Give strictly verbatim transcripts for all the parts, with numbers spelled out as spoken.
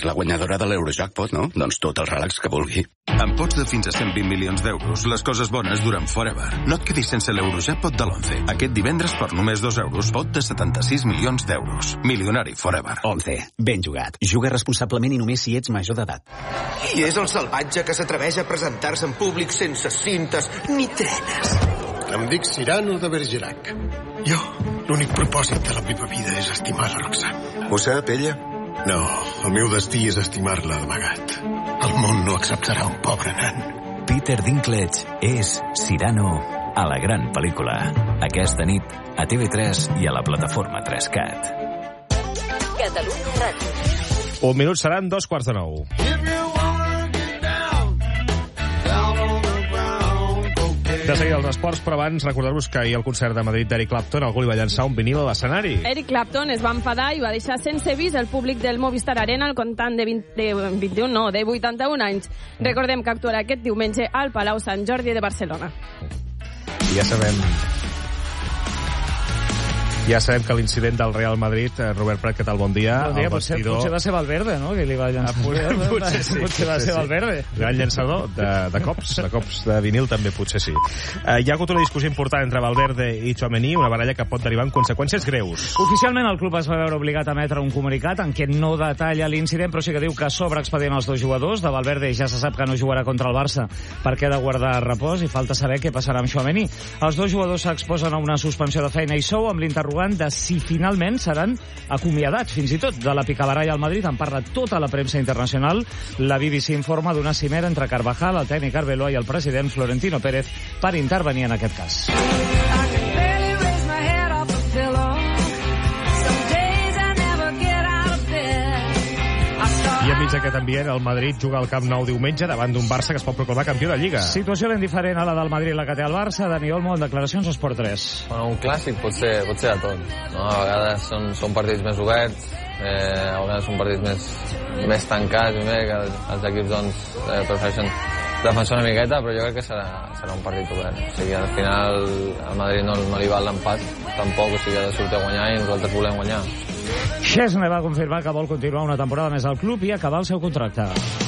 és la guanyadora de l'Eurojackpot, no? Doncs tot el relax que vulgui. Amb pots de fins a cent vint milions d'euros, les coses bones duren forever. No et quedis sense l'Eurojackpot de l'Once. Aquest divendres, per només dos euros, pot de setanta-sis milions d'euros. Milionari forever. Once. Ben jugat. Juga responsablement i només si ets major d'edat. I és el salvatge que s'atreveix a presentar-se en públic sense cintes ni trenes. Em dic Cyrano de Bergerac. Jo, l'únic propòsit de la meva vida és estimar la Roxane. Ho sap, ella? No, el meu destí és estimar-la d'amagat. El món no acceptarà un pobre nan. Peter Dinklage és Cyrano a la gran pel·lícula. Aquesta nit a T V tres i a la plataforma tres cat. Catalunya Ràdio. Un minut seran dos quarts de nou. De seguida els esports, però abans recordar-vos que ahir al concert de Madrid d'Eric Clapton algú li va llançar un vinil a l'escenari. Eric Clapton es va enfadar i va deixar sense avís el públic del Movistar Arena al comptant de, vint, de vint-i-un, no, de vuitanta-un anys. Recordem que actuarà aquest diumenge al Palau Sant Jordi de Barcelona. I ja sabem... Ja sabem que l'incident del Real Madrid, Robert Prat, què tal? Bon dia. Bon dia, potser, vestidor... potser va ser Valverde, no?, que li va llançar. Ah, potser, potser, sí, potser va ser sí. Valverde. Gran llançador de, de cops, de cops de vinil també potser sí. Uh, hi ha hagut una discussió important entre Valverde i Tchouaméni, una baralla que pot derivar en conseqüències greus. Oficialment el club es va veure obligat a emetre un comunicat en què no detalla l'incident, però sí que diu que sobre expedient els dos jugadors. De Valverde ja se sap que no jugarà contra el Barça perquè ha de guardar repòs i falta saber què passarà amb Tchouaméni. Els dos jugadors s'exposen a una suspensió de feina i sou amb l'interrogant de si finalment seran acomiadats, fins i tot. De la picabaralla al Madrid en parla tota la premsa internacional. La B B C informa d'una cimera entre Carvajal, el tècnic Arbeloa i el president Florentino Pérez per intervenir en aquest cas. I enmig d'aquest ambient, el Madrid juga al Camp Nou diumenge davant d'un Barça que es pot proclamar campió de Lliga. Situació ben diferent a la del Madrid, la que té el Barça. Dani Olmo, en declaracions a Esport tres. Bueno, un clàssic pot ser, pot ser de tot. No? A vegades són, són partits més oberts, eh, a vegades són partits més, més tancats, també, que els equips doncs, eh, prefereixen defensar una miqueta, però jo crec que serà, serà un partit obert. O sigui, al final al Madrid no, no li val l'empat, tampoc, o sigui, ha de sortir a guanyar i nosaltres volem guanyar. Chesney va confirmar que vol continuar una temporada més al club i acabar el seu contracte.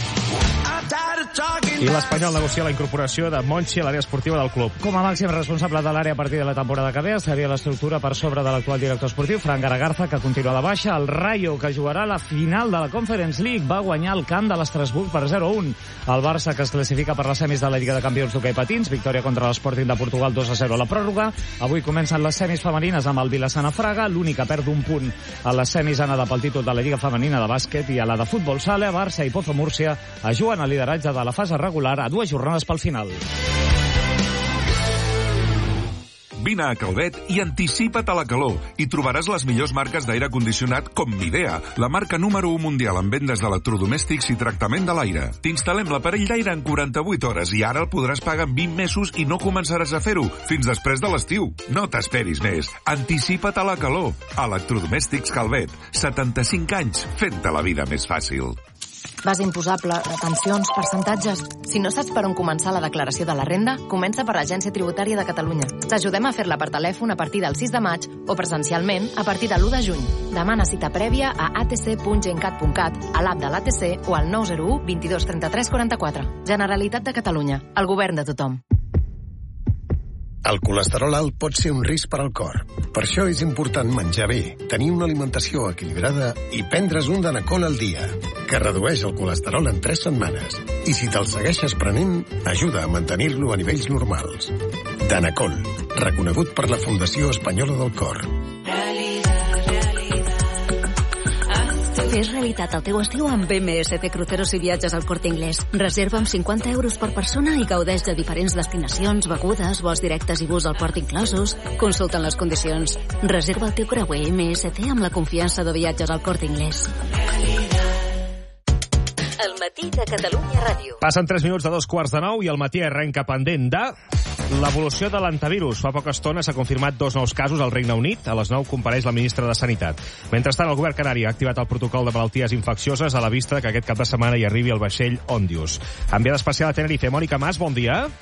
I l'Espanyol negocia la incorporació de Monchi a l'àrea esportiva del club. Com a màxim responsable de l'àrea a partir de la temporada que ve, estaria l'estructura per sobre de l'actual director esportiu, Fran Garagarza, que continua de baixa. El Rayo, que jugarà la final de la Conference League, va guanyar el camp de l'Estrasburg per zero a un. El Barça, que es classifica per les semis de la Lliga de Campions d'hoquei patins, victòria contra l'Sporting de Portugal dos a zero a la pròrroga. Avui comencen les semis femenines amb el Vilassana Fraga, l'única perd un punt a les semis anada pel títol de la Lliga Femenina de bàsquet, i a la de futbol sala, Barça i Pozo Múrcia es juguen el lideratge de la fase regular a dues jornades pel final. Vine a Calvet i anticipa't a la calor i trobaràs les millors marques d'aire condicionat com Midea, la marca número u mundial en vendes d'electrodomèstics i tractament de l'aire. T'instal·lem l'aparell d'aire en quaranta-vuit hores i ara el podràs pagar en vint mesos i no començaràs a fer-ho fins després de l'estiu. No t'esperis més. Anticipa't a la calor. Electrodomèstics Calvet. setanta-cinc anys fent-te la vida més fàcil. Base imposable, retencions, percentatges... Si no saps per on començar la declaració de la renda, comença per l'Agència Tributària de Catalunya. T'ajudem a fer-la per telèfon a partir del sis de maig o presencialment a partir de l'u de juny. Demana cita prèvia a a t c punt gencat punt cat, a l'app de l'A T C o al nou zero u vint dos trenta-tres quaranta-quatre. Generalitat de Catalunya, el govern de tothom. El colesterol alt pot ser un risc per al cor. Per això és important menjar bé, tenir una alimentació equilibrada i prendre's un Danacol al dia, que redueix el colesterol en tres setmanes. I si te'l segueixes prenent, ajuda a mantenir-lo a nivells normals. Danacol, reconegut per la Fundació Espanyola del Cor. Fes realitat el teu estiu amb B M S T Cruceros i Viatges al Corte Inglés. Reserva amb cinquanta euros per persona i gaudeix de diferents destinacions, begudes, vols directes i bus al port inclosos. Consulta les condicions. Reserva el teu creuer M S T amb la confiança de Viatges al Corte Inglés. El matí de Catalunya Ràdio. Passen tres minuts de dos quarts de nou i el matí arrenca pendent de... l'evolució de l'antivirus. Fa poca estona s'ha confirmat dos nous casos al Regne Unit. A les nou compareix la ministra de Sanitat. Mentrestant, el govern canari ha activat el protocol de malalties infeccioses a la vista que aquest cap de setmana hi arribi el vaixell Ondius. Enviada especial a Tenerife, Mònica Mas, bon dia.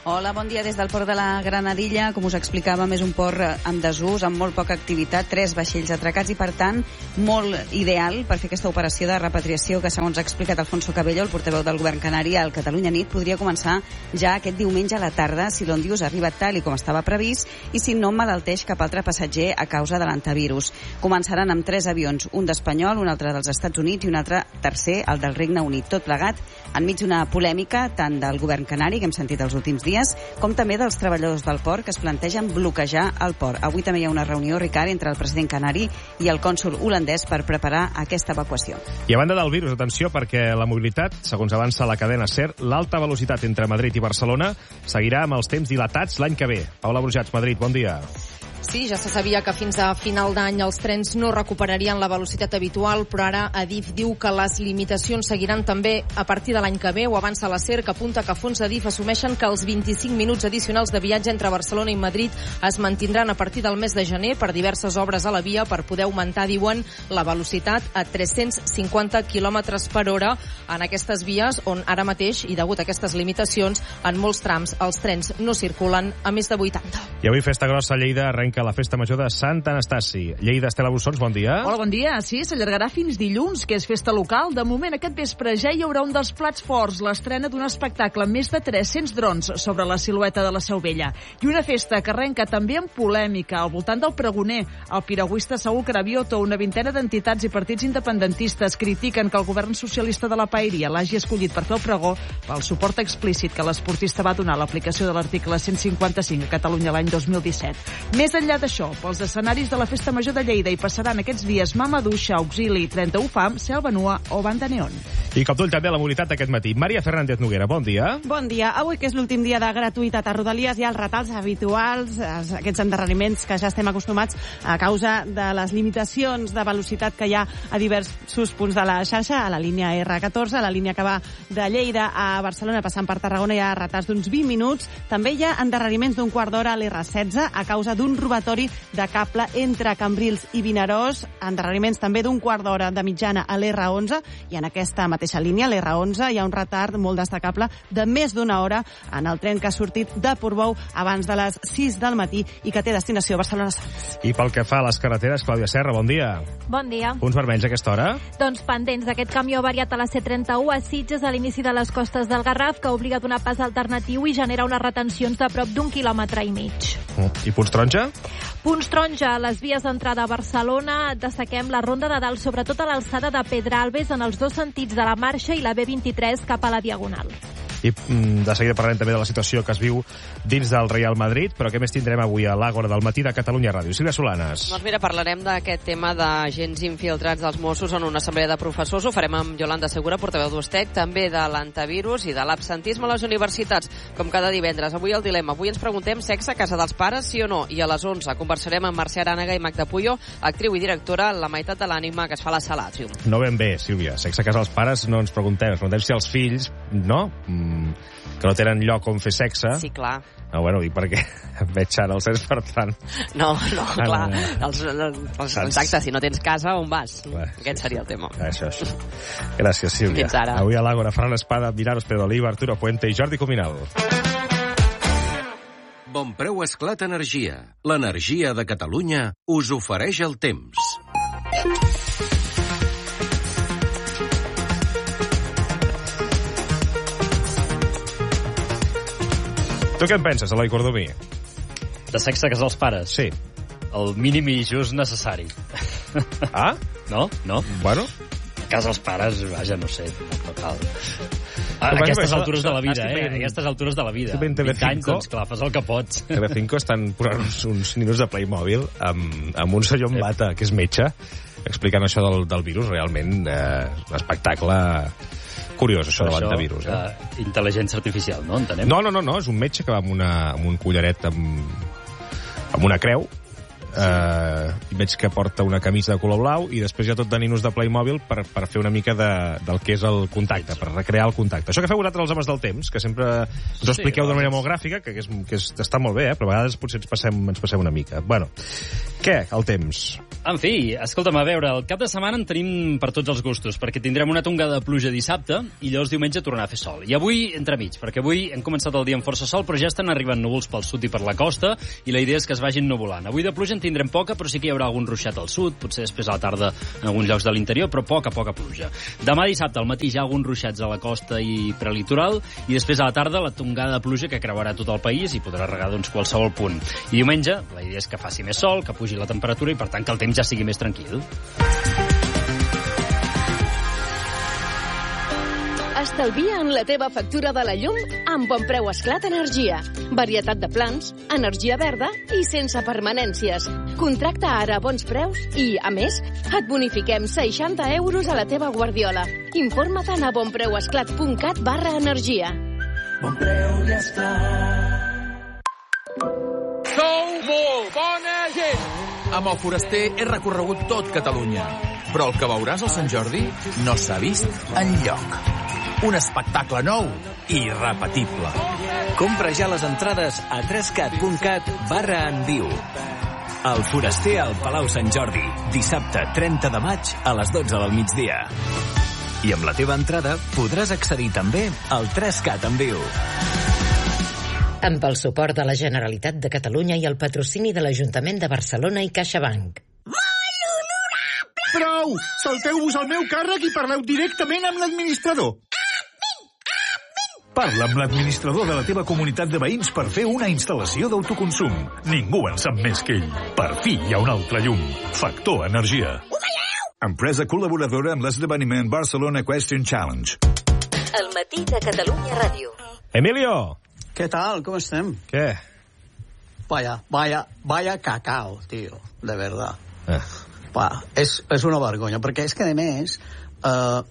Hola, bon dia des del port de la Granadilla. Com us explicàvem, és un port en desús, amb molt poca activitat, tres vaixells atracats i, per tant, molt ideal per fer aquesta operació de repatriació que, segons ha explicat Alfonso Cabello, el portaveu del govern canari al Catalunya Nit, podria començar ja aquest diumenge a la tarda si l'Ondius arriba tal i com estava previst i si no emmalalteix cap altre passatger a causa de l'antivirus. Començaran amb tres avions, un d'Espanyol, un altre dels Estats Units i un altre tercer, el del Regne Unit. Tot plegat enmig d'una polèmica tant del govern canari, que hem sentit els últims dies, com també dels treballadors del port que es plantegen bloquejar el port. Avui també hi ha una reunió, Ricard, entre el president canari i el cònsol holandès per preparar aquesta evacuació. I a banda del virus, atenció, perquè la mobilitat, segons avança la cadena SER, l'alta velocitat entre Madrid i Barcelona seguirà amb els temps dilatats l'any que ve. Paula Brujats, Madrid, bon dia. Sí, ja se sabia que fins a final d'any els trens no recuperarien la velocitat habitual, però ara Adif diu que les limitacions seguiran també a partir de l'any que ve. Ho avança la SER, que apunta que fons Adif assumeixen que els vint-i-cinc minuts addicionals de viatge entre Barcelona i Madrid es mantindran a partir del mes de gener per diverses obres a la via per poder augmentar, diuen, la velocitat a tres-cents cinquanta quilòmetres per hora en aquestes vies on ara mateix, i degut a aquestes limitacions, en molts trams els trens no circulen a més de vuitanta. I avui festa grossa a Lleida, arrenca la festa major de Sant Anastasi. Lleida, Estela Bussons, bon dia. Hola, bon dia. Sí, s'allargarà fins dilluns, que és festa local. De moment, aquest vespre ja hi haurà un dels plats forts, l'estrena d'un espectacle amb més de tres-cents drons sobre la silueta de la Seu Vella. I una festa que arrenca també amb polèmica al voltant del pregoner. El piragüista Saúl Cravioto, una vintena d'entitats i partits independentistes critiquen que el govern socialista de la Paeria l'hagi escollit per fer el pregó pel suport explícit que l'esportista va donar a l'aplicació de l'article cent cinquanta-cinc a Catalunya l'any dos mil disset. Més enllà d'això, pels escenaris de la Festa Major de Lleida hi passaran aquests dies Mama Duixa, Auxili, trenta u Fam, Selva Nua o Banda Neon. I cop d'ull també a la mobilitat aquest matí. Maria Fernández Noguera, bon dia. Bon dia. Avui, que és l'últim dia de gratuïtat a Rodalies, hi ha els retards habituals, aquests endarreriments que ja estem acostumats a causa de les limitacions de velocitat que hi ha a diversos punts de la xarxa, a la línia erre catorze, a la línia que va de Lleida a Barcelona, passant per Tarragona, hi ha retards d'uns vint minuts. També hi ha endarreriments d'un quart d'hora a l'erre setze a causa d'un robatori de cable entre Cambrils i Vinaròs, endarreriments també d'un quart d'hora de mitjana a l'erre onze, i en aquesta mateixa línia, l'erre onze, hi ha un retard molt destacable de més d'una hora en el tren que ha sortit de Portbou abans de les sis del matí i que té destinació a Barcelona-Sants. I pel que fa a les carreteres, Clàudia Serra, bon dia. Bon dia. Punts vermells a aquesta hora? Doncs pendents d'aquest camió variat a la ce trenta u a Sitges a l'inici de les costes del Garraf, que obliga a donar pas alternatiu i genera unes retencions de prop d'un quilòmetre i mig. I punts taronja? Punts taronja a les vies d'entrada a Barcelona. Destaquem la Ronda de Dalt, sobretot a l'alçada de Pedralbes, en els dos sentits de la marxa, i la be vint-i-tres cap a la Diagonal. I de seguida parlarem també de la situació que es viu dins del Real Madrid, però què més tindrem avui a l'Àgora del matí de Catalunya Ràdio? Sílvia Solanes. Doncs mira, parlarem d'aquest tema d'agents infiltrats dels Mossos en una assemblea de professors. Ho farem amb Yolanda Segura, portaveu d'Ustec, també de l'antivirus i de l'absentisme a les universitats, com cada divendres. Avui el dilema. Avui ens preguntem sexe a casa dels pares, sí o no? I a les onze conversarem amb Mercè Arànega i Magda Puyo, actriu i directora, La meitat de l'ànima, que es fa a la Sala Atrium. No ben bé, Sílvia. Sexe a casa dels pares no ens preguntem. Ens preguntem si els fills, no? Mm, que no tenen lloc on fer sexe. Sí, clar. No, bueno, dic perquè veig ara els cens per tant. No, no, clar. Els, els, exacte, si no tens casa, on vas? Clar, Aquest sí, seria el tema. Això, això. Gràcies, Sílvia. Fins ara. Avui a l'Àgora, Ferran Espada, Mirar Pedro Oliva, Arturo Puente i Jordi Cuminal. Bonpreu Esclat Energia. L'energia de Catalunya us ofereix el temps. Tu què en penses, Eloi Cordomí? De sexe a casa dels pares? Sí. El mínim i just necessari. Ah? No? No? Bueno. A casa dels pares, vaja, no sé, no cal. A aquestes altures de la vida, eh? A aquestes altures de la vida. vint anys, doncs clar, fas el que pots. Telecinco estan posant uns, uns ninos de Playmobil amb, amb un senyor amb bata, que és metge, explicant això del, del virus, realment eh, un espectacle curiós, això, això de l'antivirus. Eh? Uh, intel·ligència artificial, no? Entenem? No, no, no, no, és un metge que va amb, una, amb un collaret amb, amb una creu, Uh, i veig que porta una camisa de color blau i després hi ha tot de ninos de Playmobil per, per fer una mica de, del que és el contacte, per recrear el contacte. Això que feu vosaltres els homes del temps, que sempre ens ho expliqueu d'una manera molt gràfica, que, és, que és, està molt bé, eh? Però a vegades potser ens passem, ens passem una mica. Bueno, què, el temps? En fi, escolta'm, a veure, el cap de setmana en tenim per tots els gustos, perquè tindrem una tongada de pluja dissabte i llavors diumenge tornarà a fer sol. I avui, entremig, perquè avui hem començat el dia amb força sol, però ja estan arribant núvols pel sud i per la costa, i la idea és que es vagin nuvolant. Avui de pluja en tindrem poca, però sí que hi haurà algun ruixat al sud, potser després a la tarda en alguns llocs de l'interior, però poca, poca pluja. Demà dissabte al matí ja alguns ruixats a la costa i prelitoral, i després a la tarda la tongada de pluja que creuarà tot el país i podrà regar doncs, qualsevol punt. I diumenge la idea és que faci més sol, que pugi la temperatura i per tant que el temps ja sigui més tranquil. Estalvia en la teva factura de la llum amb Bon Preu Esclat Energia. Varietat de plans, energia verda i sense permanències. Contracta ara a bons preus i, a més, et bonifiquem seixanta euros a la teva guardiola. Informa't a bonpreuesclat punt cat barra energia. Bon Preu i Esclat. Sou molt bona gent! Amb el Foraster he recorregut tot Catalunya, però el que veuràs al Sant Jordi no s'ha vist enlloc. Un espectacle nou i irrepetible. Compra ja les entrades a trescat punt cat barra en viu. El Foraster al Palau Sant Jordi, dissabte trenta de maig a les dotze del migdia. I amb la teva entrada podràs accedir també al trescat en viu. Amb el suport de la Generalitat de Catalunya i el patrocini de l'Ajuntament de Barcelona i CaixaBank. Prou! Salteu-vos al meu càrrec i parleu directament amb l'administrador. Parla amb l'administrador de la teva comunitat de veïns per fer una instal·lació d'autoconsum. Ningú en sap més que ell. Per fi hi ha un altre llum. Factor Energia. Empresa col·laboradora amb l'esdeveniment Barcelona Question Challenge. El matí de Catalunya Ràdio. Emilio! ¿Qué tal? ¿Cómo están? ¿Qué? Vaya, vaya, vaya cacao, tío, de verdad. Eh. Va, és, és una vergonya, perquè és que, a més, eh,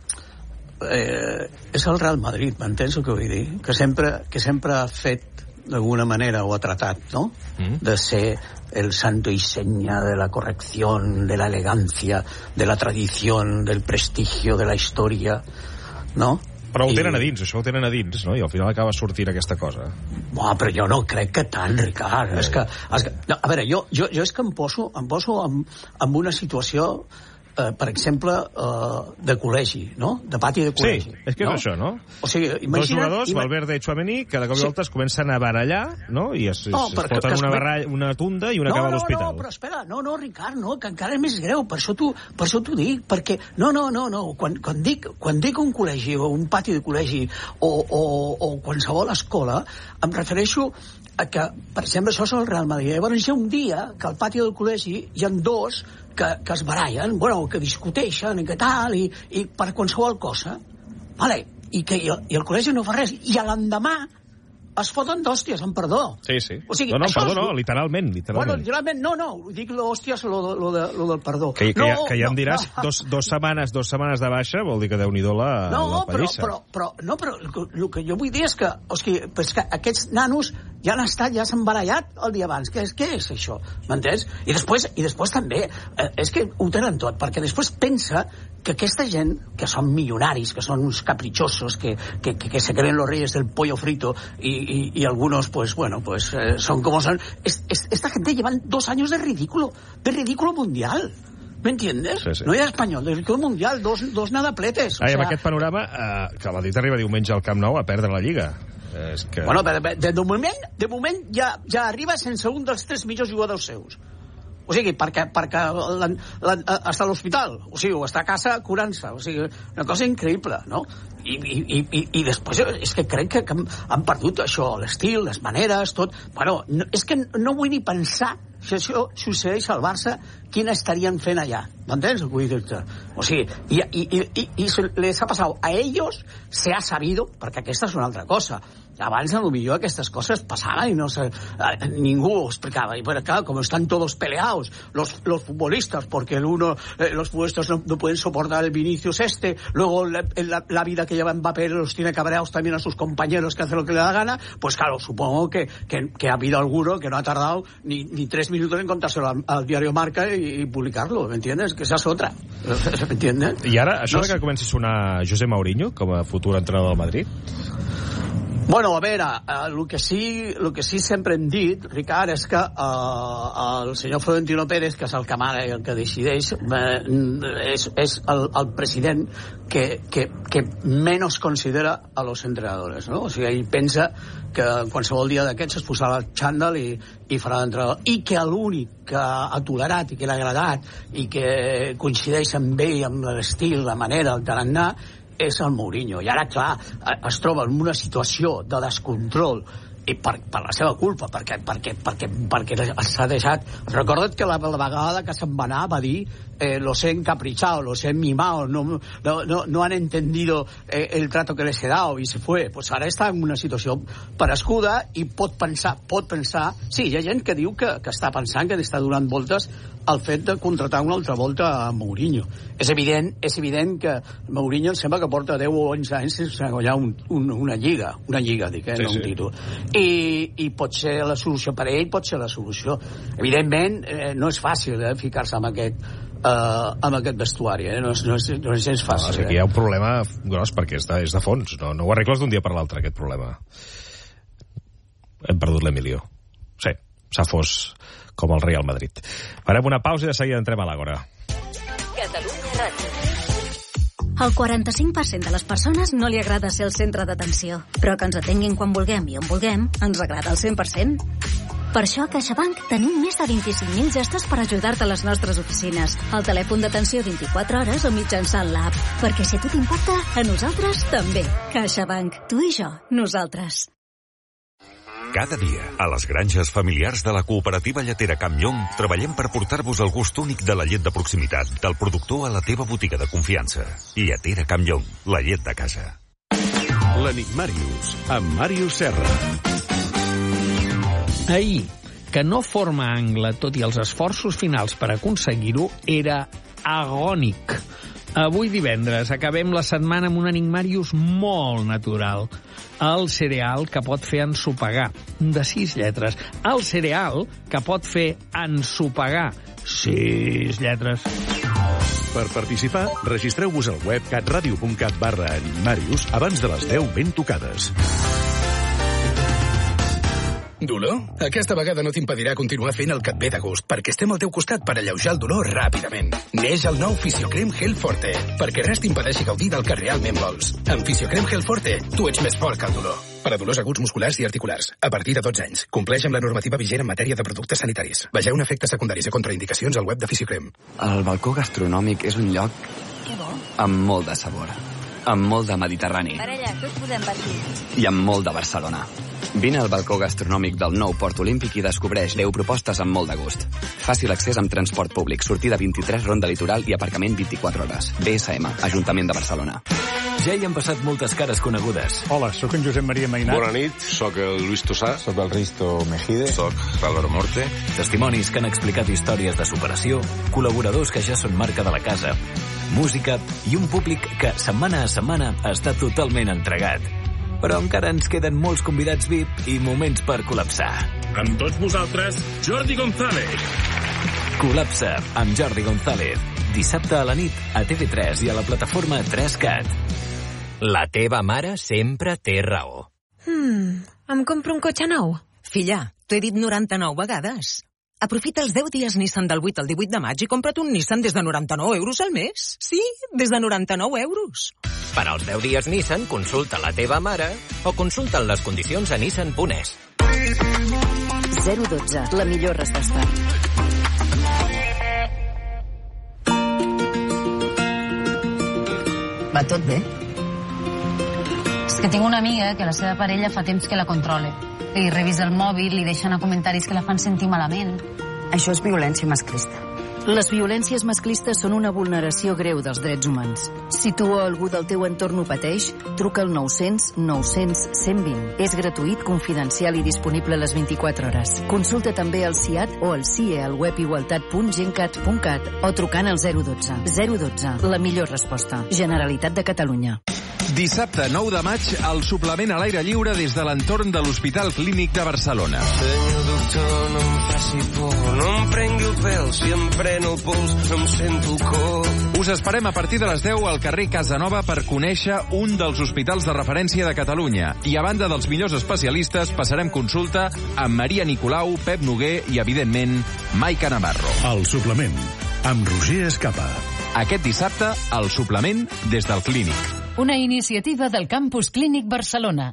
eh, és el Real Madrid, m'entens el que vull dir? Que sempre, que sempre ha fet, d'alguna manera, o ha tratat, no? Mm. De ser el santo y seña de la corrección, de la elegancia, de la tradición, del prestigio, de la historia, ¿no? Però ho tenen a dins, això ho tenen a dins, no? I al final acaba sortint aquesta cosa. No, però jo no crec que tant, Ricard. Sí. És que, és que, no, a veure, jo, jo, jo és que em poso, em poso en, en una situació, eh, per exemple, eh, de col·legi, no? De pati de col·legi. Sí, és que no? és això, no? O sigui, imagina't... Dos jugadors, ima... Valverde i Tchouaméni, que de cop i sí. volta es comencen a barallar, no? I es, no, es foten una, baralla, una tunda i una no, acaba no, a l'hospital. No, però espera, no, no, Ricard, no, que encara és més greu, per això t'ho per això t'ho dic, perquè, no, no, no, no, quan, quan, dic, quan dic un col·legi o un pati de col·legi o, o, o qualsevol escola, em refereixo a que, per exemple, això és el Real Madrid. Llavors hi ha un dia que al pati del col·legi hi ha dos que, que es barallen, bueno, que discuteixen i que tal, i, i per qualsevol cosa, vale? I, que, i, el, i el col·legi no fa res, i a l'endemà es foten d'hòsties, amb perdó. Sí, sí. O sigui, no, no, perdó, és... no, literalment, literalment. Bueno, literalment, no, no, dic l'hòsties, lo, lo, de, lo del perdó. Que, que, no, ja, que ja em no, diràs, no. dos, dos, setmanes, dos setmanes de baixa vol dir que Déu-n'hi-do la, no, la pallissa. Però, però, però, no, però el que, el que jo vull dir és que, o sigui, pues que aquests nanos ja han estat, ja s'han barallat el dia abans. Què és, què és això? M'entens? I després, i després també, eh, és que ho tenen tot, perquè després pensa que aquesta gent, que són milionaris, que són uns capritxosos, que, que, que, que se creen los reyes del pollo frito, y, y, y algunos, pues, bueno, pues, eh, son como son. Es, es, esta gente llevan dos años de ridículo, de ridículo mundial. ¿Me entiendes? Sí, sí. No era espanyol, de ridículo mundial, dos, dos nadapletes. Ai, o sea, amb aquest panorama, eh, que el Madrid arriba diumenge al Camp Nou a perdre la Lliga. És que... Bueno, de, de, de moment, de moment ja, ja arriba sense un dels tres millors jugadors seus. O sigui, perquè, perquè la, la, està a l'hospital, o sigui, o està a casa curant-se, o sigui, una cosa increïble, no? I, i, i, i després és que crec que, que han perdut això, l'estil, les maneres, tot. Bueno, no, és que no vull ni pensar si això succeeix al Barça, quina estarien fent allà. ¿M'entens? Vull dir-te. O sigui, i, i, i, i les ha passat a ells, se ha sabido, perquè aquesta és una altra cosa. Abans, a lo millor, aquestes coses passaven i no se, eh, ningú ho explicava. Y bueno, claro, como están todos peleados, los, los futbolistas, porque el uno, eh, los futbolistas no, no pueden soportar el Vinicius este, luego la, la, la vida que lleva Mbappé los tiene cabreados también a sus compañeros que hacen lo que le da gana, pues claro, supongo que, que, que ha habido alguno que no ha tardado ni, ni tres minutos en contárselo al, al diario Marca y, y publicarlo, ¿me entiendes? Que esa es otra, ¿me entiendes? I ara, això no de que comenci a sonar José Mourinho com a futur entrenador del Madrid? Bueno, a veure, el que sí, el que sí sempre hem dit, Ricard, és que eh, el senyor Florentino Pérez, que és el que mana i el que decideix, eh, és, és el, el president que, que, que menys considera a los entrenadores, no? O sigui, ell pensa que qualsevol dia d'aquests es posarà el xandall i, i farà l'entrenador. I que l'únic que ha tolerat i que l'ha agradat i que coincideix amb ell, amb l'estil, la manera, el tarannà, és el Mourinho. I ara, clar, es troba en una situació de descontrol i per, per la seva culpa, perquè, perquè, perquè, perquè s'ha deixat... Recorda't que la, la vegada que se'n va anar va dir eh, los he encaprichado, los he mimado, no, no, no, no han entendido eh, el trato que les he dado i se fue. Pues ara està en una situació parescuda i pot pensar, pot pensar... Sí, hi ha gent que diu que, que està pensant, que està donant voltes al fet de contratar una altra volta a Mourinho. És evident, és evident que Mourinho em sembla que porta deu o onze anys sense guanyar un, un, una lliga, una lliga, dic, eh, sí, no un sí. títol. I, i pot ser la solució per a ell, pot ser la solució. Evidentment, eh, no és fàcil eh, ficar-se amb aquest, eh, amb aquest vestuari, eh? no, és, no, és, no és gens fàcil. No, o sigui, aquí hi ha un problema gros perquè és de, és de fons, no, no ho arregles d'un dia per l'altre, aquest problema. Hem perdut l'Emilio. Sí, s'ha fos com el Real Madrid. Farem una pausa i de seguida entrem a l'Àgora. Catalunya Ràdio. Al quaranta-cinc per cent de les persones no li agrada ser el centre d'atenció, però que ens atenguin quan vulguem i on vulguem ens agrada al cent per cent. Per això a CaixaBank tenim més de vint-i-cinc mil gestos per ajudar-te a les nostres oficines, al telèfon d'atenció vint-i-quatre hores o mitjançant l'app. Perquè si a tu t'importa, a nosaltres també. CaixaBank. Tu i jo. Nosaltres. Cada dia, a les granges familiars de la cooperativa lletera Campllong, treballem per portar-vos el gust únic de la llet de proximitat, del productor a la teva botiga de confiança. Lletera Campllong, la llet de casa. L'Enigmàrius, amb Màrius Serra. Ahir, que no forma angle, tot i els esforços finals per aconseguir-ho, era agònic. Avui divendres acabem la setmana amb un Enigmàrius molt natural. El cereal que pot fer ensopegar, de sis lletres. El cereal que pot fer ensopegar, sis lletres. Per participar, registreu-vos al web catradio.cat barra Enigmàrius abans de les deu ben tocades. Dolor? Aquesta vegada no t'impedirà continuar fent el que et ve de gust, perquè estem al teu costat per alleujar el dolor ràpidament. Neix el nou Fisiocrem Gel Forte, perquè res t'impedeixi gaudir del que realment vols. Amb Fisiocrem Gel Forte, tu ets més fort que el dolor. Per a dolors aguts musculars i articulars, a partir de dotze anys. Compleix amb la normativa vigent en matèria de productes sanitaris. Vegeu efectes secundaris i contraindicacions al web de Fisiocrem. El balcó gastronòmic és un lloc amb molt de sabor, amb molt de Mediterrani. Parella, què us podem patir? I amb molt de Barcelona. Vine al balcó gastronòmic del nou Port Olímpic i descobreix deu propostes amb molt de gust. Fàcil accés amb transport públic, sortida vint-i-tres, ronda litoral i aparcament vint-i-quatre hores. B S M, Ajuntament de Barcelona. Ja hi han passat moltes cares conegudes. Hola, sóc en Josep Maria Mainat. Bona nit, sóc el Luis Tossà. Sóc el Risto Mejide. Sóc Álvaro Morte. Testimonis que han explicat històries de superació, col·laboradors que ja són marca de la casa, música i un públic que setmana a setmana està totalment entregat. Però encara ens queden molts convidats V I P i moments per col·lapsar. Amb tots vosaltres, Jordi González. Col·lapsa amb Jordi González. Dissabte a la nit a T V tres i a la plataforma tres cat. La teva mare sempre té raó. Hmm, em compro un cotxe nou? Filla, t'ho he dit noranta-nou vegades. Aprofita els deu dies Nissan del vuit al divuit de maig i compra't un Nissan des de noranta-nou euros al mes. Sí, des de noranta-nou euros. Per als deu dies Nissan, consulta la teva mare o consulta les condicions a nissan punt es. zero dotze, la millor resposta. Va tot bé? És que tinc una amiga que la seva parella fa temps que la controla. Li revisa el mòbil, li deixa anar comentaris que la fan sentir malament. Això és violència masclista. Les violències masclistes són una vulneració greu dels drets humans. Si tu o algú del teu entorn ho pateix, truca al nou-cents nou-cents cent vint. És gratuït, confidencial i disponible a les vint-i-quatre hores. Consulta també el C I A T o el C I E al web igualtat punt gencat punt cat o trucant al zero dotze. zero dotze, la millor resposta. Generalitat de Catalunya. Dissabte nou de maig, el suplement a l'aire lliure des de l'entorn de l'Hospital Clínic de Barcelona. Senyor doctor, no em faci por, no em prengui el pèl, si em pren el pols em sento el cor. Us esperem a partir de les deu al carrer Casanova per conèixer un dels hospitals de referència de Catalunya. I a banda dels millors especialistes, passarem consulta amb Maria Nicolau, Pep Noguer i, evidentment, Maica Navarro. El suplement, amb Roger Escapa. Aquest dissabte, el suplement des del Clínic. Una iniciativa del Campus Clínic Barcelona.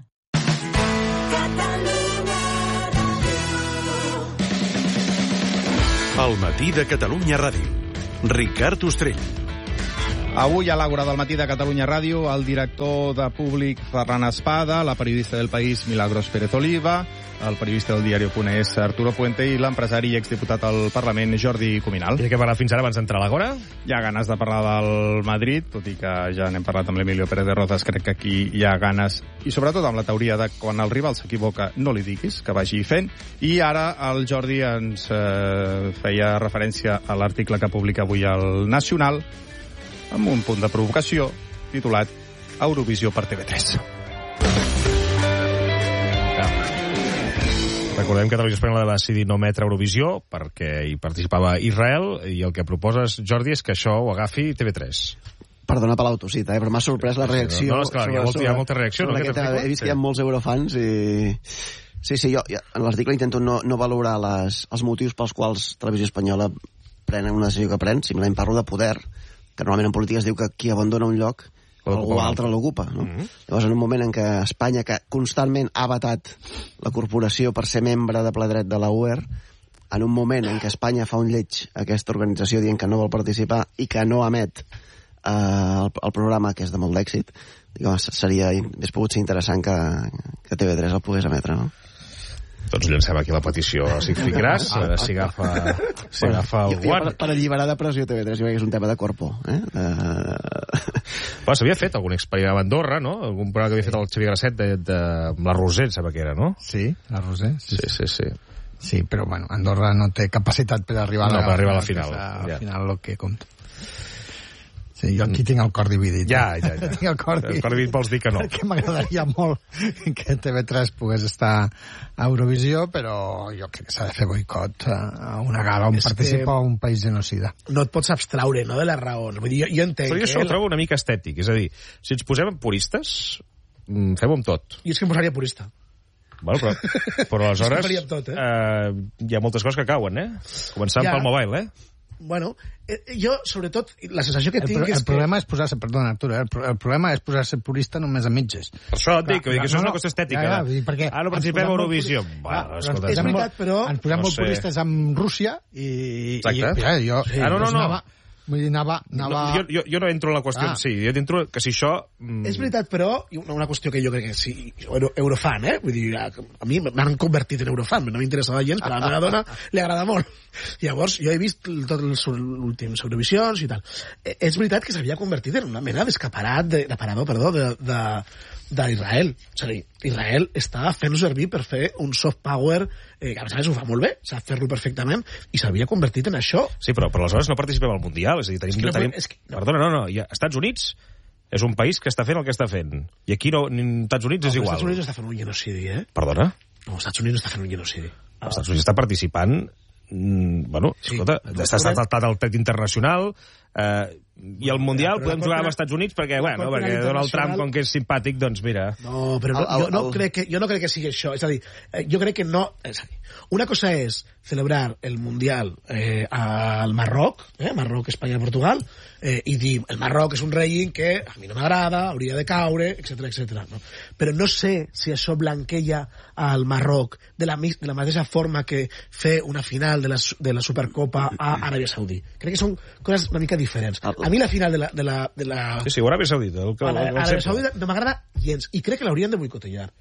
El matí de Catalunya Ràdio. Ricard Ostrell. Avui a l'Àgora del matí de Catalunya Ràdio, el director de Públic Ferran Espada, la periodista del País Milagros Pérez Oliva, el periodista del diari.es Arturo Puente i l'empresari i exdiputat al Parlament Jordi Cuminal. I de què parlar fins ara abans d'entrar a l'Àgora? Hi ha ganes de parlar del Madrid, tot i que ja n'hem parlat amb l'Emilio Pérez de Rozas, crec que aquí hi ha ganes, i sobretot amb la teoria de quan el rival s'equivoca no li diguis, que vagi fent. I ara el Jordi ens eh, feia referència a l'article que publica avui el Nacional, amb un punt de provocació titulat Eurovisió per T V tres. Recordem que Televisió Espanyola va decidir no emetre Eurovisió perquè hi participava Israel i el que proposes, Jordi, és que això ho agafi T V tres. Perdona per l'autocita, eh, però m'ha sorprès la reacció. No, no, esclar, hi ha, molt, hi ha molta reacció. No, aquest, he vist sí. que hi ha molts eurofans i... Sí, sí, jo, jo en l'article intento no, no valorar les, els motius pels quals Televisió Espanyola pren una decisió que pren, simplement parlo de poder, que normalment en política es diu que qui abandona un lloc algú altre l'ocupa, no? Mm-hmm. Llavors, en un moment en què Espanya, que constantment ha vetat la corporació per ser membre de ple dret de la U E R, en un moment en què Espanya fa un lleig a aquesta organització dient que no vol participar i que no emet eh, el, el programa, que és de molt d'èxit, seria, hauria pogut ser interessant que, que T V tres el pogués emetre, no? Doncs llancem aquí la petició a Six Figras, a veure si agafa, si agafa el guant. Per, per alliberar de pressió T V tres, jo crec que és un tema de corpo. Eh? Uh... Bueno, s'havia fet algun experiment a Andorra, no? Algun programa que havia fet el Xavier Grasset de, de, amb la Roser, sembla que era, no? Sí, la Roser. Sí, sí, sí. Sí, sí però bueno, Andorra no té capacitat per arribar no, a, per arribar a la final. Al ja. final el que compta. Sí, jo aquí tinc el cor dividit. Ja, ja, ja. Tinc el cor dividit. El cor dividit vols dir que no. Perquè m'agradaria molt que T V tres pogués estar a Eurovisió, però jo crec que s'ha de fer boicot a una gala on és participa que... un país genocida. No et pots abstraure, no?, de les raons. Vull dir, jo, jo entenc... Però jo això ho trobo una mica estètic. És a dir, si ens posem puristes, fem-ho amb tot. I és que em posaria purista. Bueno, però, però aleshores tot, eh? eh, hi ha moltes coses que cauen, eh? Començant ja. pel mobile, eh? Bueno, eh, jo, sobretot, la sensació que el, tinc el és el problema que... és posar-se, perdona, Arturo, el, el problema és posar-se purista només a mitges. Per això et dic, que això és una qüestió estètica. Ja, ja, perquè ara no participem a Eurovisió. Bueno, escolta, és veritat, però... Ens posem no molt sé. puristes amb Rússia i... Exacte. I, ja, jo, sí, ah, no, no, no. Anava, vull dir, anava... anava... No, jo, jo, jo no entro en la qüestió ah. en si, jo entro que si això... Mm... És veritat, però, una, una qüestió que jo crec que sí, euro, eurofan, eh? Vull dir, a mi m'han convertit en eurofan, no m'interessava gens, però a la meva dona li agrada molt. Llavors, jo he vist tots els últims Eurovisions i tal. Eh, és veritat que s'havia convertit en una mena d'escaparat, de, de parador, perdó, de... de d'Israel. O sigui, Israel està fent-ho servir per fer un soft power eh, que a més a més ho fa molt bé, sap fer-lo perfectament, i s'havia convertit en això. Sí, però, però aleshores no participem al Mundial. És a dir, tenim... És que no, tenim... És que, no. Perdona, no, no. Ja, Estats Units és un país que està fent el que està fent. I aquí no, ni Estats Units no, és igual. Estats Units està fent un genocidi, eh? Perdona? No, Estats Units està fent un genocidi. Els Estats Units està participant... Mm, bueno, sí, escolta, està tratat al dret internacional eh, i el Mundial podem jugar als Estats Units perquè, bueno, perquè Donald Trump, com que és simpàtic, doncs mira... No, però no, jo, no crec que, jo no crec que sigui això. És a dir, jo crec que no... És a dir, una cosa és celebrar el Mundial eh, al Marroc, eh, Marroc, Espanya, Portugal, eh, i dir, el Marroc és un règim que a mi no m'agrada, hauria de caure, etcètera, etcètera. No? Però no sé si això blanqueja al Marroc de la, de la mateixa forma que fer una final de la, de la Supercopa a Aràbia Saudí. Crec que són coses una mica diferents. A mi la final de la... De la, de la... Sí, sí, Aràbia Saudita. El que, a Aràbia Saudita no m'agrada gens, i crec que l'haurien de boicotejar.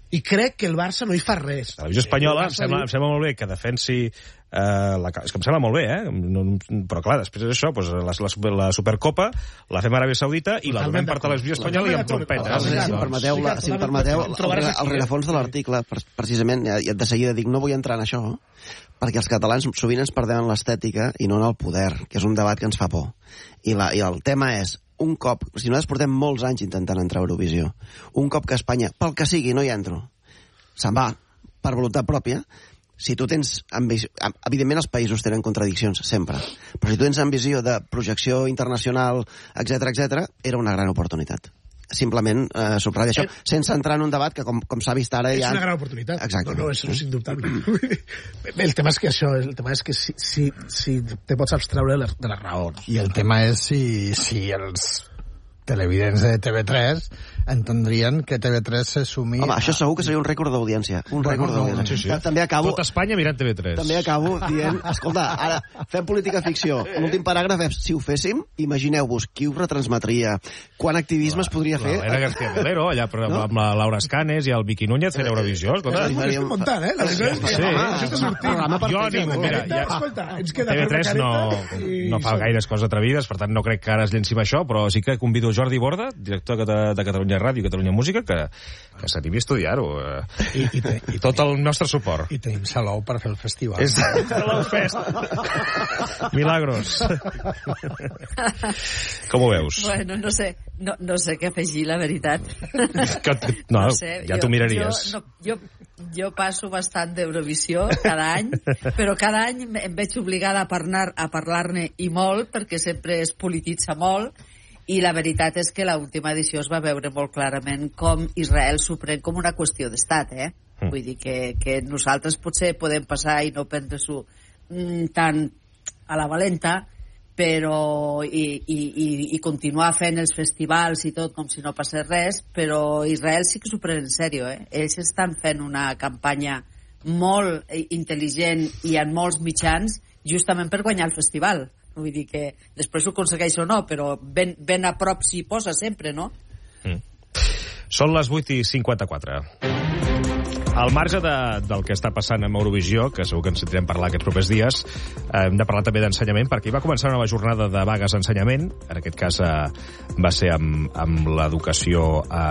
I crec que el Barça no hi fa res. La televisió espanyola em sembla, em sembla molt bé que defensi Uh, la, és que em sembla molt bé, eh? No, però clar, després és això, doncs, la, la, la Supercopa la fem a Aràbia Saudita i la donem per televisió espanyola i amb trompetes. Si em permeteu, la, si em permeteu el, el rerefons de l'article, precisament, i de seguida dic, no vull entrar en això, perquè els catalans sovint ens perdem en l'estètica i no en el poder, que és un debat que ens fa por. I, la, i el tema és, un cop, si nosaltres portem molts anys intentant entrar a Eurovisió, un cop que Espanya, pel que sigui, no hi entro, se'n va per voluntat pròpia. Si tu tens ambició... Evidentment els països tenen contradiccions, sempre. Però si tu tens ambició de projecció internacional, etcètera, etcètera, era una gran oportunitat. Simplement eh, subratlla això, sense entrar en un debat que, com, com s'ha vist ara... És ja... una gran oportunitat. Exacte. No, no, és, és indubtable. El tema és que això, el tema és que si, si, si te pots abstreure de les, de les raons. I el tema és si, si els televidents de T V tres entendrien que T V tres se sumi... Home, això segur que seria un rècord d'audiència. Un rècord d'audiència. Sí, sí. També acabo... Tot Espanya mirant T V tres. També acabo dient... Escolta, ara, fem política ficció. L'últim paràgraf és, si ho féssim, imagineu-vos qui ho retransmetria, quant activisme es podria fer... L'Elena García Melero, allà no? Amb la Laura Escanes i el Vicky Núñez fent Eurovisió. Escolta, ho estic muntant, eh? Sí, jo ni... Mira, ja... T V tres no, no fa gaires coses atrevides, per tant no crec que ara es llenci amb això, però sí que convido Jordi Borda, director de, de Catalunya Ràdio i Catalunya Música, que, que s'animi a estudiar-ho. I, i, te, I tot el nostre suport. I tenim Salou per fer el festival. És Salou Fest. Milagros. Com ho veus? Bueno, no sé, no, no sé què afegir, la veritat. Que, no, no sé, ja t'ho miraries. Jo, no, jo, jo passo bastant d'Eurovisió cada any, però cada any em veig obligada a parlar, a parlar-ne i molt, perquè sempre es polititza molt. I la veritat és que l'última edició es va veure molt clarament com Israel s'ho pren com una qüestió d'estat, eh? Mm. Vull dir que, que nosaltres potser podem passar i no prendre-s'ho mm, tan a la valenta, però i, i, i, i continuar fent els festivals i tot com si no passés res, però Israel sí que s'ho pren en sèrio, eh? Ells estan fent una campanya molt intel·ligent i en molts mitjans justament per guanyar el festival. Vull dir que després ho aconsegueix o no, però ben, ben a prop s'hi posa sempre, no? Mm. Són les vuit i cinquanta-quatre. Al marge de, del que està passant amb Eurovisió, que segur que ens sentirem parlar aquests propers dies, eh, hem de parlar també d'ensenyament, perquè hi va començar una nova jornada de vagues d'ensenyament. En aquest cas eh, va ser amb, amb l'educació...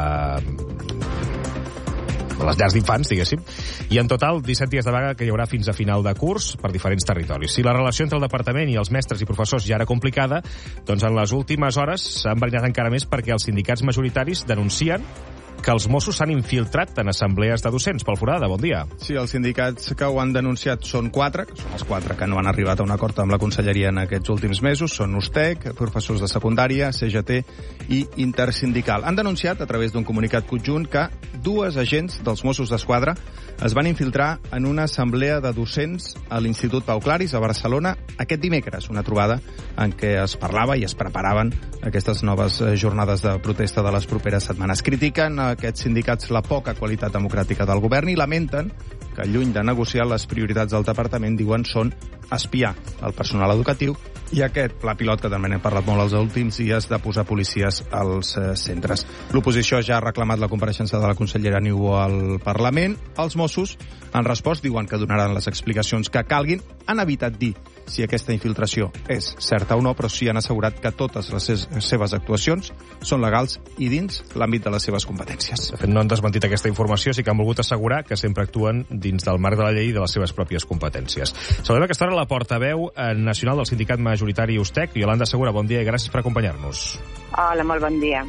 Eh, les llars d'infants, diguéssim, i en total disset dies de vaga que hi haurà fins a final de curs per diferents territoris. Si la relació entre el departament i els mestres i professors ja era complicada, doncs en les últimes hores s'ha enverinat encara més perquè els sindicats majoritaris denuncien que els Mossos s'han infiltrat en assemblees de docents. Pol Forada, bon dia. Sí, els sindicats que ho han denunciat són quatre, que són els quatre que no han arribat a un acord amb la Conselleria en aquests últims mesos, són USTEC, professors de secundària, C G T i Intersindical. Han denunciat, a través d'un comunicat conjunt, que dues agents dels Mossos d'Esquadra es van infiltrar en una assemblea de docents a l'Institut Pau Claris, a Barcelona, aquest dimecres, una trobada en què es parlava i es preparaven aquestes noves jornades de protesta de les properes setmanes. Critiquen aquests sindicats la poca qualitat democràtica del govern i lamenten que, lluny de negociar, les prioritats del departament, diuen, són espiar el personal educatiu i aquest pla pilot, que també n'hem parlat molt els últims dies, de posar policies als eh, centres. L'oposició ja ha reclamat la compareixença de la consellera Niubó al Parlament. Els Mossos, en respost, diuen que donaran les explicacions que calguin. Han evitat dir si aquesta infiltració és certa o no, però sí han assegurat que totes les seves actuacions són legals i dins l'àmbit de les seves competències. De fet, no han desmentit aquesta informació, sí que han volgut assegurar que sempre actuen dins del marc de la llei i de les seves pròpies competències. Saludem aquesta hora la portaveu nacional del sindicat majoritari USTEC, Iolanda Segura. Bon dia i gràcies per acompanyar-nos. Hola, molt bon dia.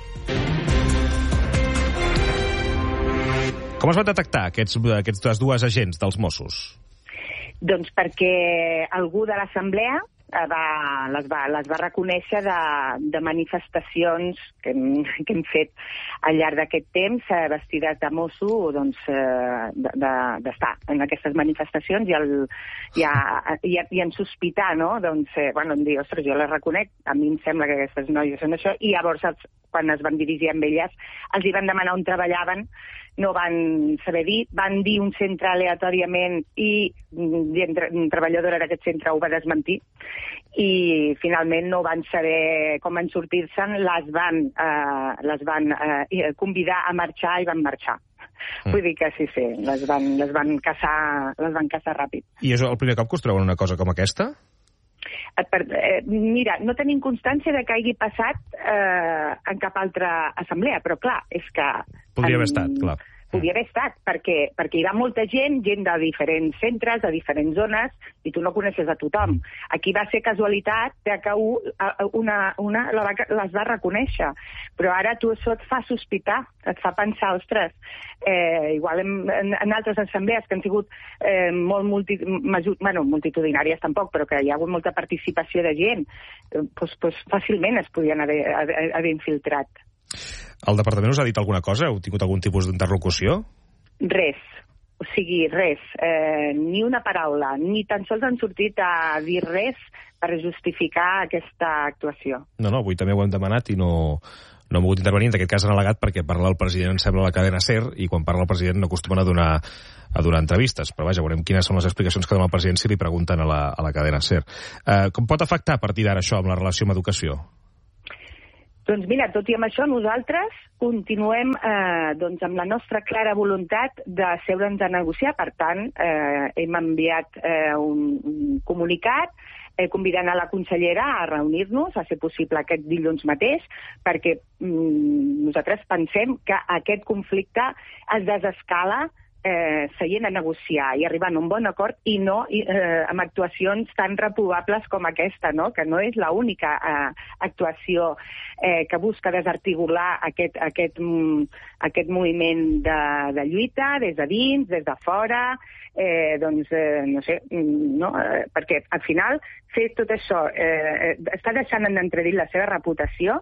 Com es van detectar aquests, aquestes dues agents dels Mossos? Doncs perquè algú de l'assemblea va, les, va, les va reconèixer de, de manifestacions que hem, que hem fet al llarg d'aquest temps, vestides de mosso, doncs, d'estar de, de, en aquestes manifestacions i, el, i, a, i, a, i en sospitar, no? Doncs, eh, bueno, em diu, ostres, jo les reconec, a mi em sembla que aquestes noies són això, i llavors, els, quan es van dirigir amb elles, els hi van demanar on treballaven, no van saber dir, van dir un centre aleatòriament i un treballadora d'aquest centre ho va desmentir i finalment no van saber com en sortir-se'n, les van, eh, les van eh, convidar a marxar i van marxar. Mm. Vull dir que sí, sí, les van, les van caçar, les van caçar ràpid. I és el primer cop que us treuen una cosa com aquesta? Per, eh, mira, no tenim constància de que hagi passat eh, en cap altra assemblea, però clar, és que... Podria haver estat, clar. Podria haver estat, perquè, perquè hi va molta gent, gent de diferents centres, de diferents zones, i tu no coneixes a tothom. Aquí va ser casualitat que una, una la va, les va reconèixer, però ara tu això et fa sospitar, et fa pensar, ostres, eh, igual en, en, en altres assemblees que han sigut eh, molt multi, major, bueno, multitudinàries tampoc, però que hi ha hagut molta participació de gent, eh, doncs, doncs fàcilment es podien haver, haver, haver infiltrat. El departament us ha dit alguna cosa? Heu tingut algun tipus d'interlocució? Res. O sigui, res. Eh, ni una paraula. Ni tan sols han sortit a dir res per justificar aquesta actuació. No, no, avui també ho hem demanat i no, no hem pogut intervenir. En aquest cas han al·legat perquè parla el president, em sembla, a la cadena SER, i quan parla el president no acostumen a donar, a donar entrevistes. Però vaja, veurem quines són les explicacions que dona el president si li pregunten a la, a la cadena SER. Eh, com pot afectar a partir d'ara això amb la relació amb educació? Doncs mira, tot i amb això, nosaltres continuem eh, doncs amb la nostra clara voluntat de seure'ns a negociar. Per tant, eh, hem enviat eh, un, un comunicat eh, convidant a la consellera a reunir-nos, a ser possible aquest dilluns mateix, perquè mm, nosaltres pensem que aquest conflicte es desescala Eh, seient a negociar i arribant a un bon acord i no eh, amb actuacions tan reprovables com aquesta, no? Que no és l'única eh, actuació eh, que busca desarticular aquest, aquest, mm, aquest moviment de, de lluita des de dins, des de fora, eh, doncs, eh, no sé, no? Eh, perquè al final fer tot això eh, està deixant en entredit la seva reputació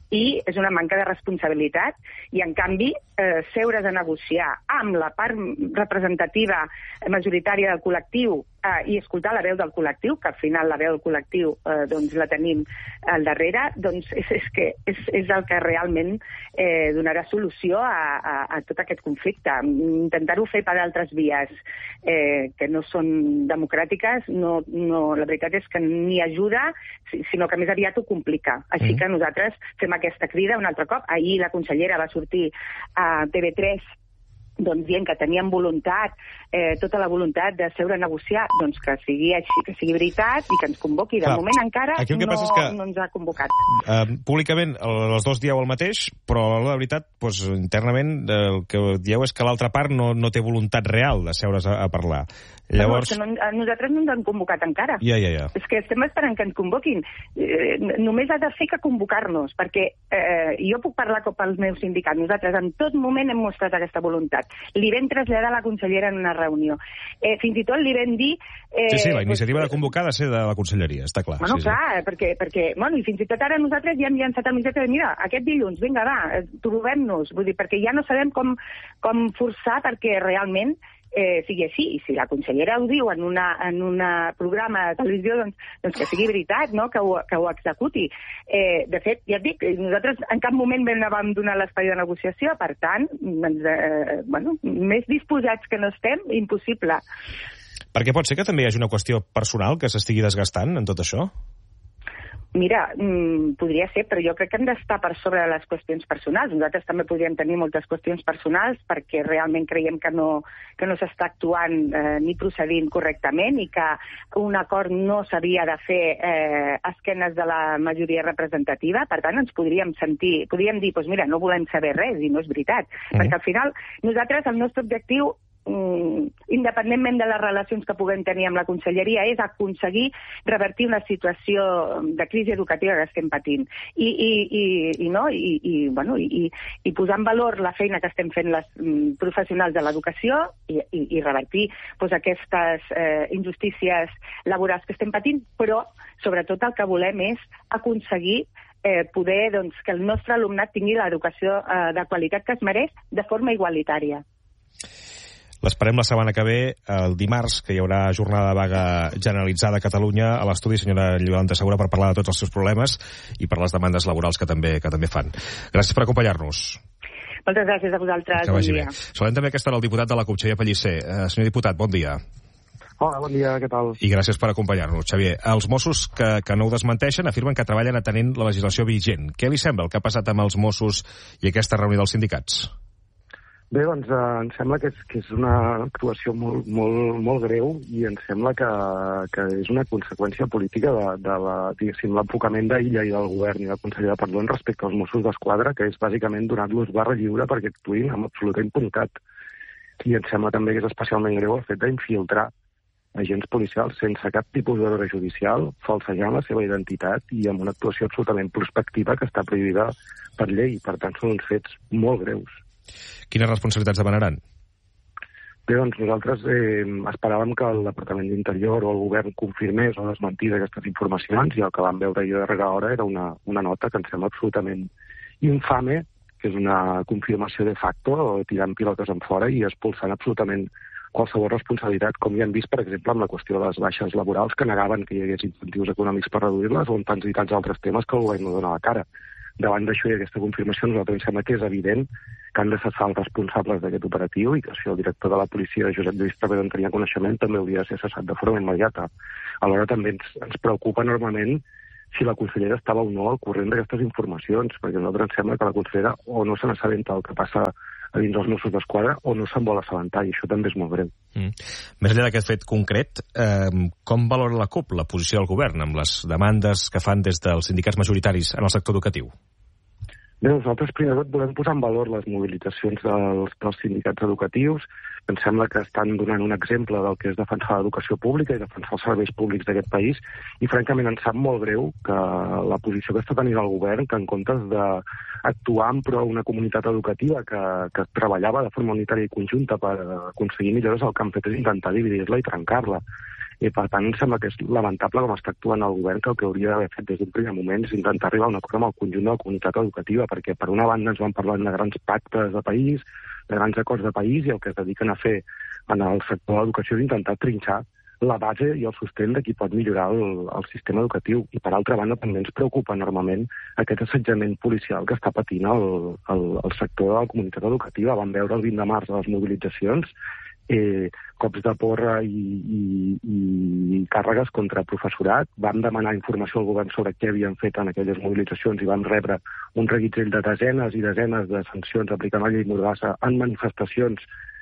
i és una manca de responsabilitat i, en canvi, eh, seure's a negociar amb la part representativa majoritària del col·lectiu eh, i escoltar la veu del col·lectiu, que al final la veu del col·lectiu eh, doncs la tenim al darrere, doncs és, és, que és, és el que realment eh, donarà solució a, a, a tot aquest conflicte. Intentar-ho fer per altres vies eh, que no són democràtiques, no, no, la veritat és que ni ajuda, sinó que més aviat ho complica. Així que nosaltres fem aquesta crida un altre cop. Ahir la consellera va sortir a T V tres doncs dient que tenien voluntat, eh, tota la voluntat de seure a negociar, doncs que sigui així, que sigui veritat i que ens convoqui. De Clar, moment encara no, és que, no ens ha convocat. Eh, públicament els dos dieu el mateix, però la veritat, doncs, internament el que dieu és que l'altra part no, no té voluntat real de seure's a, a parlar. Llavors... No, no, nosaltres no ens han convocat encara. Ja, ja, ja. És que estem esperant que ens convoquin. Eh, només ha de fer que convocar-nos, perquè eh, jo puc parlar com pels meus sindicats. Nosaltres en tot moment hem mostrat aquesta voluntat. Li vam traslladar a la consellera en una reunió. Eh, fins i tot li vam dir... Eh, sí, sí, la iniciativa de convocar ha de ser de la conselleria, està clar. Bueno, sí, clar, sí. perquè, perquè bueno, i fins i tot ara nosaltres ja hem llançat el missatge de mira, aquest dilluns, vinga, va, trobem-nos, vull dir, perquè ja no sabem com, com forçar perquè realment eh, sigui així. I si la consellera ho diu en un en una programa de televisió, doncs, doncs que sigui veritat, no? que, ho, que ho executi. Eh, de fet, ja et dic, nosaltres en cap moment vam abandonar l'espai de negociació, per tant, doncs, eh, bueno, més disposats que no estem, impossible. Perquè pot ser que també hi hagi una qüestió personal que s'estigui desgastant en tot això? Mira, mmm, podria ser, però jo crec que hem d'estar per sobre de les qüestions personals. Nosaltres també podríem tenir moltes qüestions personals perquè realment creiem que no, que no s'està actuant eh, ni procedint correctament i que un acord no s'havia de fer eh, a esquenes de la majoria representativa. Per tant, ens podríem sentir, podríem dir, doncs mira, no volem saber res, i no és veritat. Mm. Perquè al final, nosaltres, el nostre objectiu, independentment de les relacions que puguem tenir amb la conselleria, és aconseguir revertir una situació de crisi educativa que estem patint i, i, i, i, no? I, i, bueno, i, i posar en valor la feina que estem fent les mm, professionals de l'educació i, i, i revertir pues, aquestes eh, injustícies laborals que estem patint, però sobretot el que volem és aconseguir eh, poder doncs, que el nostre alumnat tingui l'educació eh, de qualitat que es mereix de forma igualitària. L'esperem la setmana que ve, el dimarts, que hi haurà jornada de vaga generalitzada a Catalunya, a l'estudi, senyora Yolanda Segura, per parlar de tots els seus problemes i per les demandes laborals que també, que també fan. Gràcies per acompanyar-nos. Moltes gràcies a vosaltres. Que vagi bon dia. bé. Saludem també que estarà el diputat de la CUP, Xavier Pellicer. Eh, senyor diputat, bon dia. Hola, bon dia, què tal? I gràcies per acompanyar-nos, Xavier. Els Mossos que, que no ho desmenteixen afirmen que treballen atenent la legislació vigent. Què li sembla el que ha passat amb els Mossos i aquesta reunió dels sindicats? Bé, doncs eh, em sembla que és, que és una actuació molt, molt, molt greu i em sembla que, que és una conseqüència política de, de la, diguéssim, l'enfocament d'Illa i del govern i del conseller de Perdón respecte als Mossos d'Esquadra, que és bàsicament donar-los barra lliure perquè actuïn amb absoluta impunitat. I em sembla també que és especialment greu el fet d'infiltrar agents policials sense cap tipus d'ordre judicial, falsejant la seva identitat i amb una actuació absolutament prospectiva que està prohibida per llei. Per tant, són uns fets molt greus. Quines responsabilitats demanaran? Bé, doncs nosaltres eh, esperàvem que el Departament d'Interior o el govern confirmés o desmentís aquestes informacions i el que vam veure ahir a darrera hora era una, una nota que em sembla absolutament infame, que és una confirmació de facto, tirant pilotes en fora i expulsant absolutament qualsevol responsabilitat, com ja hem vist, per exemple, amb la qüestió de les baixes laborals, que negaven que hi hagués incentius econòmics per reduir-les, o en tants i tants altres temes que el govern no dona la cara. Davant d'això i aquesta confirmació, nosaltres ens sembla que és evident que han de cessar els responsables d'aquest operatiu i que si el director de la policia, Josep Lluís Traver, en tenia coneixement, també hauria de ser cessat de forma immediata. Alhora també ens, ens preocupa enormement si la consellera estava o no al corrent d'aquestes informacions, perquè a nosaltres ens sembla que la consellera o no se n'assabenta el que passa a dins dels Mossos d'Esquadra o no se'n vol assabentar, i això també és molt greu. Mm. Més enllà d'aquest fet concret, eh, com valora la C U P la posició del govern amb les demandes que fan des dels sindicats majoritaris en el sector educatiu? Bé, nosaltres primer de tot volem posar en valor les mobilitzacions dels, dels sindicats educatius. Em sembla que estan donant un exemple del que és defensar l'educació pública i defensar els serveis públics d'aquest país, i francament ens sap molt greu que la posició que està tenint el govern, que en comptes d'actuar en pro una comunitat educativa que, que treballava de forma unitària i conjunta per aconseguir millores, el que han fet és intentar dividir-la i trencar-la. I per tant, em sembla que és lamentable com està actuant el govern, que el que hauria d'haver fet des d'un primer moment és intentar arribar a un acord amb el conjunt de la comunitat educativa, perquè per una banda ens van parlar de grans pactes de país, de grans acords de país, i el que es dediquen a fer en el sector de l'educació és intentar trinxar la base i el sostén de qui pot millorar el, el sistema educatiu. I per altra banda també ens preocupa enormement aquest assetjament policial que està patint el, el, el sector de la comunitat educativa. Vam veure el vint de març a les mobilitzacions Eh, cops de porra i, i, i càrregues contra professorat. Vam demanar informació al govern sobre què havien fet en aquelles mobilitzacions i vam rebre un reguitzell de desenes i desenes de sancions aplicant la llei Mordassa en manifestacions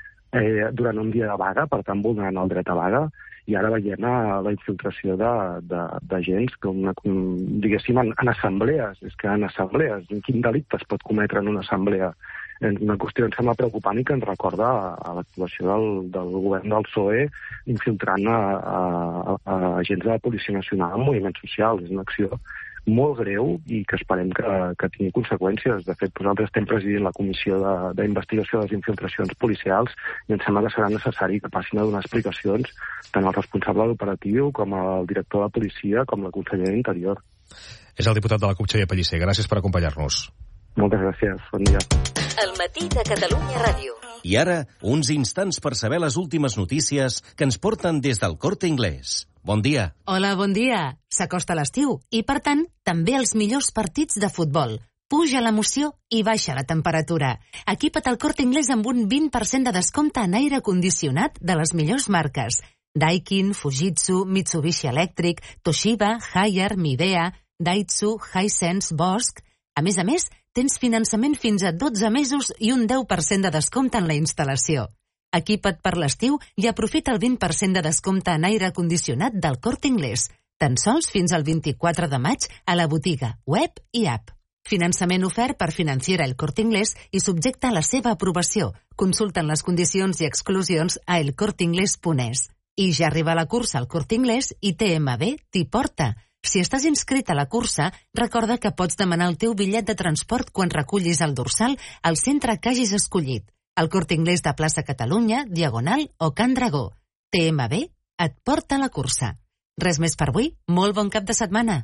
eh, durant un dia de vaga, per tant vulnerant el dret a vaga, i ara veiem a la infiltració d'agents que, una, diguéssim, en, en assemblees. És que en assemblees, quin delicte es pot cometre en una assemblea? És una qüestió, em sembla preocupant i que ens recorda a l'actuació del, del govern del P S O E infiltrant a, a, a agents de la Policia Nacional en moviments socials. És una acció molt greu i que esperem que, que tingui conseqüències. De fet, nosaltres estem presidint la comissió d'investigació de, de les infiltracions policials i em sembla que serà necessari que passin a donar explicacions tant al responsable de l'operatiu com al director de la policia com la consellera d'Interior. És el diputat de la C U P, Xavier Pellicer. Gràcies per acompanyar-nos. Moltes gràcies. Bon dia. El matí de Catalunya Ràdio. I ara, uns instants per saber les últimes notícies que ens porten des del Corte Inglés. Bon dia. Hola, bon dia. S'acosta l'estiu i, per tant, també els millors partits de futbol. Puja l'emoció i baixa la temperatura. Equipa't al Corte Inglés amb un vint per cent de descompte en aire condicionat de les millors marques. Daikin, Fujitsu, Mitsubishi Electric, Toshiba, Haier, Midea, Daitsu, Hisense, Bosch... A més a més, tens finançament fins a dotze mesos i un deu per cent de descompte en la instal·lació. Equipa't per l'estiu i aprofita el vint per cent de descompte en aire condicionat del Corte Inglés. Tan sols fins al vint-i-quatre de maig a la botiga, web i app. Finançament ofert per Financiera El Corte Inglés i subjecte a la seva aprovació. Consulten les condicions i exclusions a el corte inglés punt es. I ja arriba la cursa al Corte Inglés i T M B t'hi porta. Si estàs inscrit a la cursa, recorda que pots demanar el teu bitllet de transport quan recullis el dorsal al centre que hagis escollit. El Corte Inglés de Plaça Catalunya, Diagonal o Can Dragó. T M B et porta a la cursa. Res més per avui. Molt bon cap de setmana.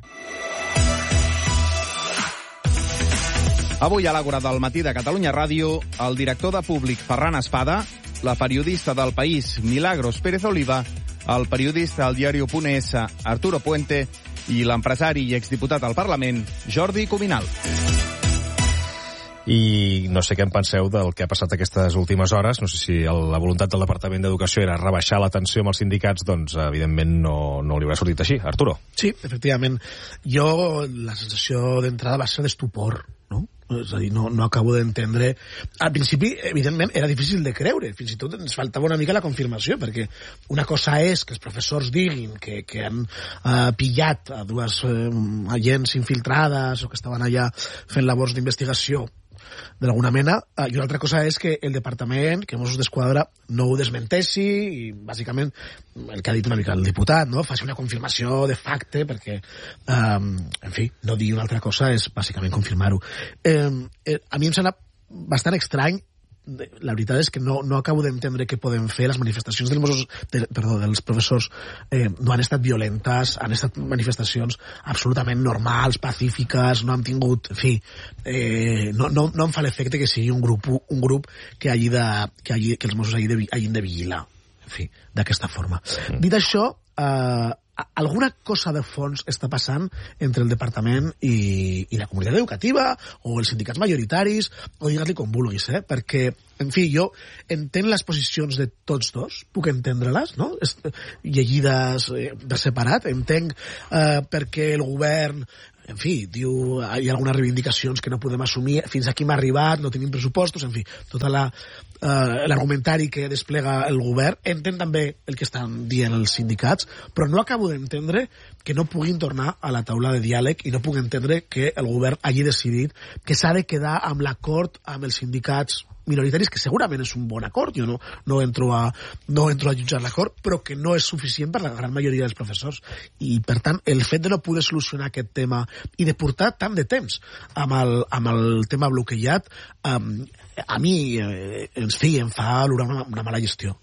Avui a l'Àgora del matí de Catalunya Ràdio, el director de Públic Ferran Espada, la periodista del País Milagros Pérez Oliva, el periodista del diari punt es Arturo Puente i l'empresari i exdiputat al Parlament Jordi Cuminal. I no sé què en penseu del que ha passat aquestes últimes hores. No sé si el, la voluntat del Departament d'Educació era rebaixar la tensió amb els sindicats, doncs evidentment no, no li haurà sortit així. Arturo. Sí, efectivament. Jo, la sensació d'entrada va ser d'estupor, no? És a dir, no, no acabo d'entendre. Al principi, evidentment, era difícil de creure. Fins i tot ens faltava una mica la confirmació, perquè una cosa és que els professors diguin que, que han uh, pillat a dues uh, agents infiltrades o que estaven allà fent labors d'investigació d'alguna mena, uh, i una altra cosa és que el departament, que Mossos d'Esquadra no ho desmenteixi i bàsicament el que ha dit una mica el diputat, no? Faci una confirmació de facte, perquè um, en fi, no dir una altra cosa és bàsicament confirmar-ho. Eh, eh, a mi em sembla bastant estrany. La veritat és que no, no acabo d'entendre què podem fer. Les manifestacions dels Mossos, de, perdó, dels professors eh, no han estat violentes, han estat manifestacions absolutament normals, pacífiques, no han tingut, en fi, eh, no, no, no em fa l'efecte que sigui un grup, un grup que, hagi de, que, hagi, que els Mossos hagi de, hagin de vigilar, en fi, d'aquesta forma. Mm. Dit això, eh, alguna cosa de fons està passant entre el departament i, i la comunitat educativa o els sindicats majoritaris, o digues-li com vulguis, eh? Perquè, en fi, jo entenc les posicions de tots dos, puc entendre-les, no? Llegides eh, de separat, entenc eh, perquè el govern, en fi, diu, hi ha algunes reivindicacions que no podem assumir, fins aquí hem arribat, no tenim pressupostos, en fi, tota la Uh, l'argumentari que desplega el govern. Entenc també el que estan dient els sindicats, però no acabo d'entendre que no puguin tornar a la taula de diàleg i no puc entendre que el govern hagi decidit que s'ha de quedar amb l'acord amb els sindicats minoritaris, que segurament és un bon acord, jo no, no, entro a, no entro a jutjar l'acord, però que no és suficient per la gran majoria dels professors. I, per tant, el fet de no poder solucionar aquest tema i de portar tant de temps amb el, amb el tema bloquejat, um, a mi, eh, en fi, em fa olorar una, una mala gestió.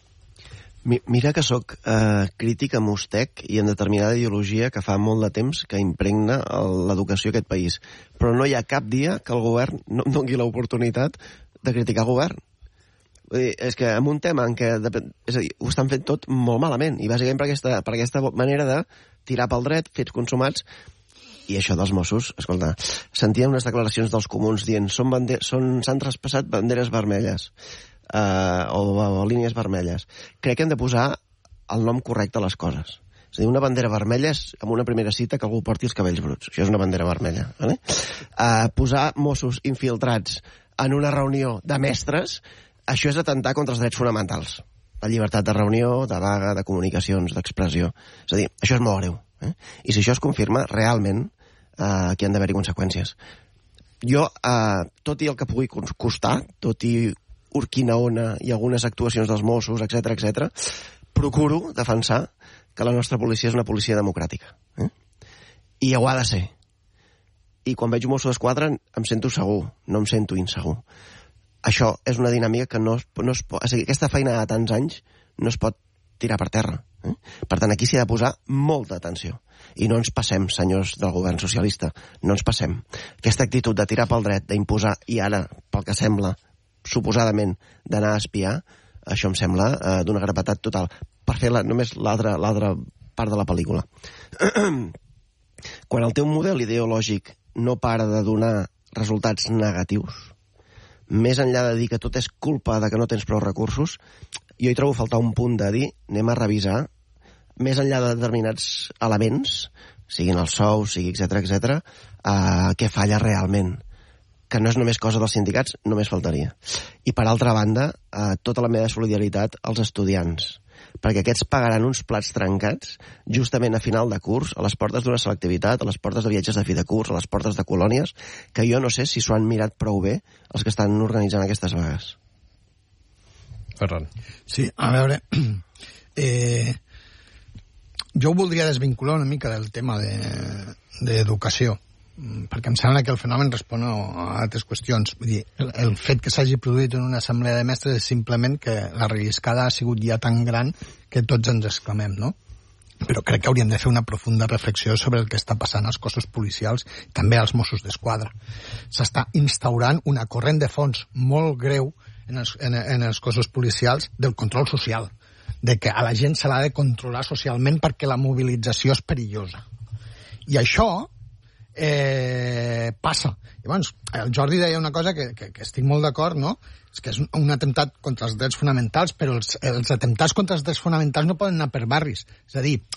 Mira que sóc eh, crític amb Ustec i en determinada ideologia que fa molt de temps que impregna l'educació a aquest país. Però no hi ha cap dia que el govern no em doni l'oportunitat de criticar el govern. Vull dir, és que en un tema en què és a dir, ho estan fent tot molt malament, i bàsicament per aquesta, per aquesta manera de tirar pel dret, fets consumats. I això dels Mossos, escolta, sentíem unes declaracions dels comuns dient són bande- són, s'han traspassat banderes vermelles eh, o, o línies vermelles. Crec que hem de posar el nom correcte a les coses. És a dir, una bandera vermella és amb una primera cita que algú porti els cabells bruts. Això és una bandera vermella. Vale? Eh, posar Mossos infiltrats en una reunió de mestres, això és atentar contra els drets fonamentals. La llibertat de reunió, de vaga, de comunicacions, d'expressió. És a dir, això és molt greu. Eh? I si això es confirma, realment, eh, aquí han d'haver-hi conseqüències. Jo, eh, tot i el que pugui costar, tot i Urquinaona i algunes actuacions dels Mossos, etcètera, etcètera, procuro defensar que la nostra policia és una policia democràtica. Eh? I ho ha de ser. I quan veig un Mosso d'Esquadra em sento segur, no em sento insegur. Això és una dinàmica que no es, no es pot... És a dir, aquesta feina de tants anys no es pot tirar per terra. Eh? Per tant, aquí s'hi ha de posar molta atenció. I no ens passem, senyors del govern socialista, no ens passem. Aquesta actitud de tirar pel dret, d'imposar, i ara, pel que sembla, suposadament, d'anar a espiar, això em sembla eh, d'una gravetat total. Per fer la, només l'altra l'altra part de la pel·lícula. Quan el teu model ideològic no para de donar resultats negatius, més enllà de dir que tot és culpa de que no tens prou recursos, jo hi trobo faltar un punt de dir, anem a revisar, més enllà de determinats elements, siguin els sous, sigui etcètera, etcètera, eh, què falla realment. Que no és només cosa dels sindicats, només faltaria. I per altra banda, eh, tota la meva solidaritat als estudiants, perquè aquests pagaran uns plats trencats justament a final de curs, a les portes d'una selectivitat, a les portes de viatges de fi de curs, a les portes de colònies, que jo no sé si s'ho han mirat prou bé els que estan organitzant aquestes vagues. Ferran. Sí, a veure, eh, jo voldria desvincular una mica del tema d'educació, de, perquè em sembla que el fenomen respon a altres qüestions. Vull dir, el, el fet que s'hagi produït en una assemblea de mestres és simplement que la relliscada ha sigut ja tan gran que tots ens exclamem, no? Però crec que hauríem de fer una profunda reflexió sobre el que està passant als cossos policials, també als Mossos d'Esquadra. S'està instaurant una corrent de fons molt greu en els, en, en els cossos policials del control social, de que a la gent se l'ha de controlar socialment perquè la mobilització és perillosa. I això eh, passa. Llavors, el Jordi deia una cosa que, que, que estic molt d'acord, no? És que és un atemptat contra els drets fonamentals, però els, els atemptats contra els drets fonamentals no poden anar per barris. És a dir,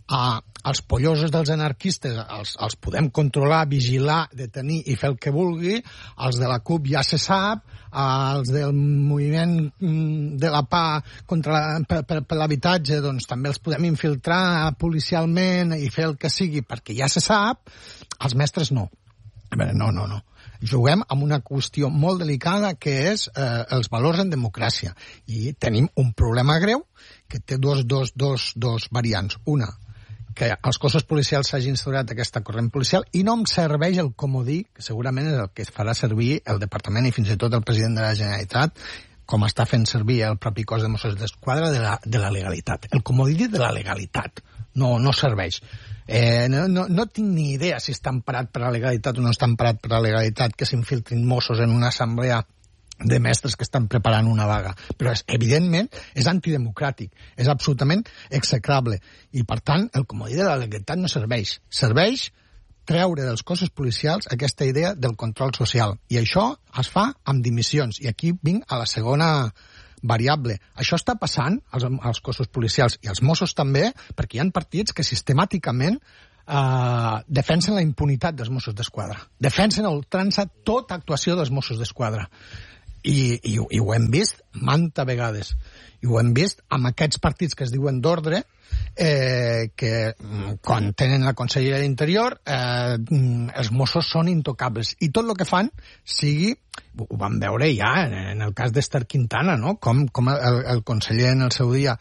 Uh, els pollosos dels anarquistes els, els podem controlar, vigilar, detenir i fer el que vulgui, els de la CUP ja se sap, uh, els del moviment de la PA contra la, per, per, per l'habitatge, doncs també els podem infiltrar policialment i fer el que sigui, perquè ja se sap, els mestres no. A veure, no, no, no. Juguem amb una qüestió molt delicada que és eh, els valors en democràcia. I tenim un problema greu que té dos, dos, dos, dos variants. Una, que als cossos policials s'hagi instaurat aquesta corrent policial i no em serveix el comodí, que segurament és el que farà servir el Departament i fins i tot el president de la Generalitat, com està fent servir el propi cos de Mossos d'Esquadra, de la, de la legalitat. El comodí de la legalitat no, no serveix. Eh, no, no, no tinc ni idea si està emparat per la legalitat o no està emparat per la legalitat que s'infiltrin Mossos en una assemblea de mestres que estan preparant una vaga. Però, és, evidentment, és antidemocràtic, és absolutament execrable. I, per tant, el comodí de la legalitat no serveix. Serveix treure dels cossos policials aquesta idea del control social. I això es fa amb dimissions. I aquí vinc a la segona variable. Això està passant als, als cossos policials i als Mossos també, perquè hi ha partits que sistemàticament eh, defensen la impunitat dels Mossos d'Esquadra. Defensen a ultrança tota actuació dels Mossos d'Esquadra. I, i, i ho hem vist manta vegades. I ho hem vist amb aquests partits que es diuen d'ordre, eh, que quan tenen la consellera d'Interior, eh, els Mossos són intocables. I tot el que fan sigui... Ho vam veure ja en el cas d'Ester Quintana, no? Com, com el, el conseller en el seu dia...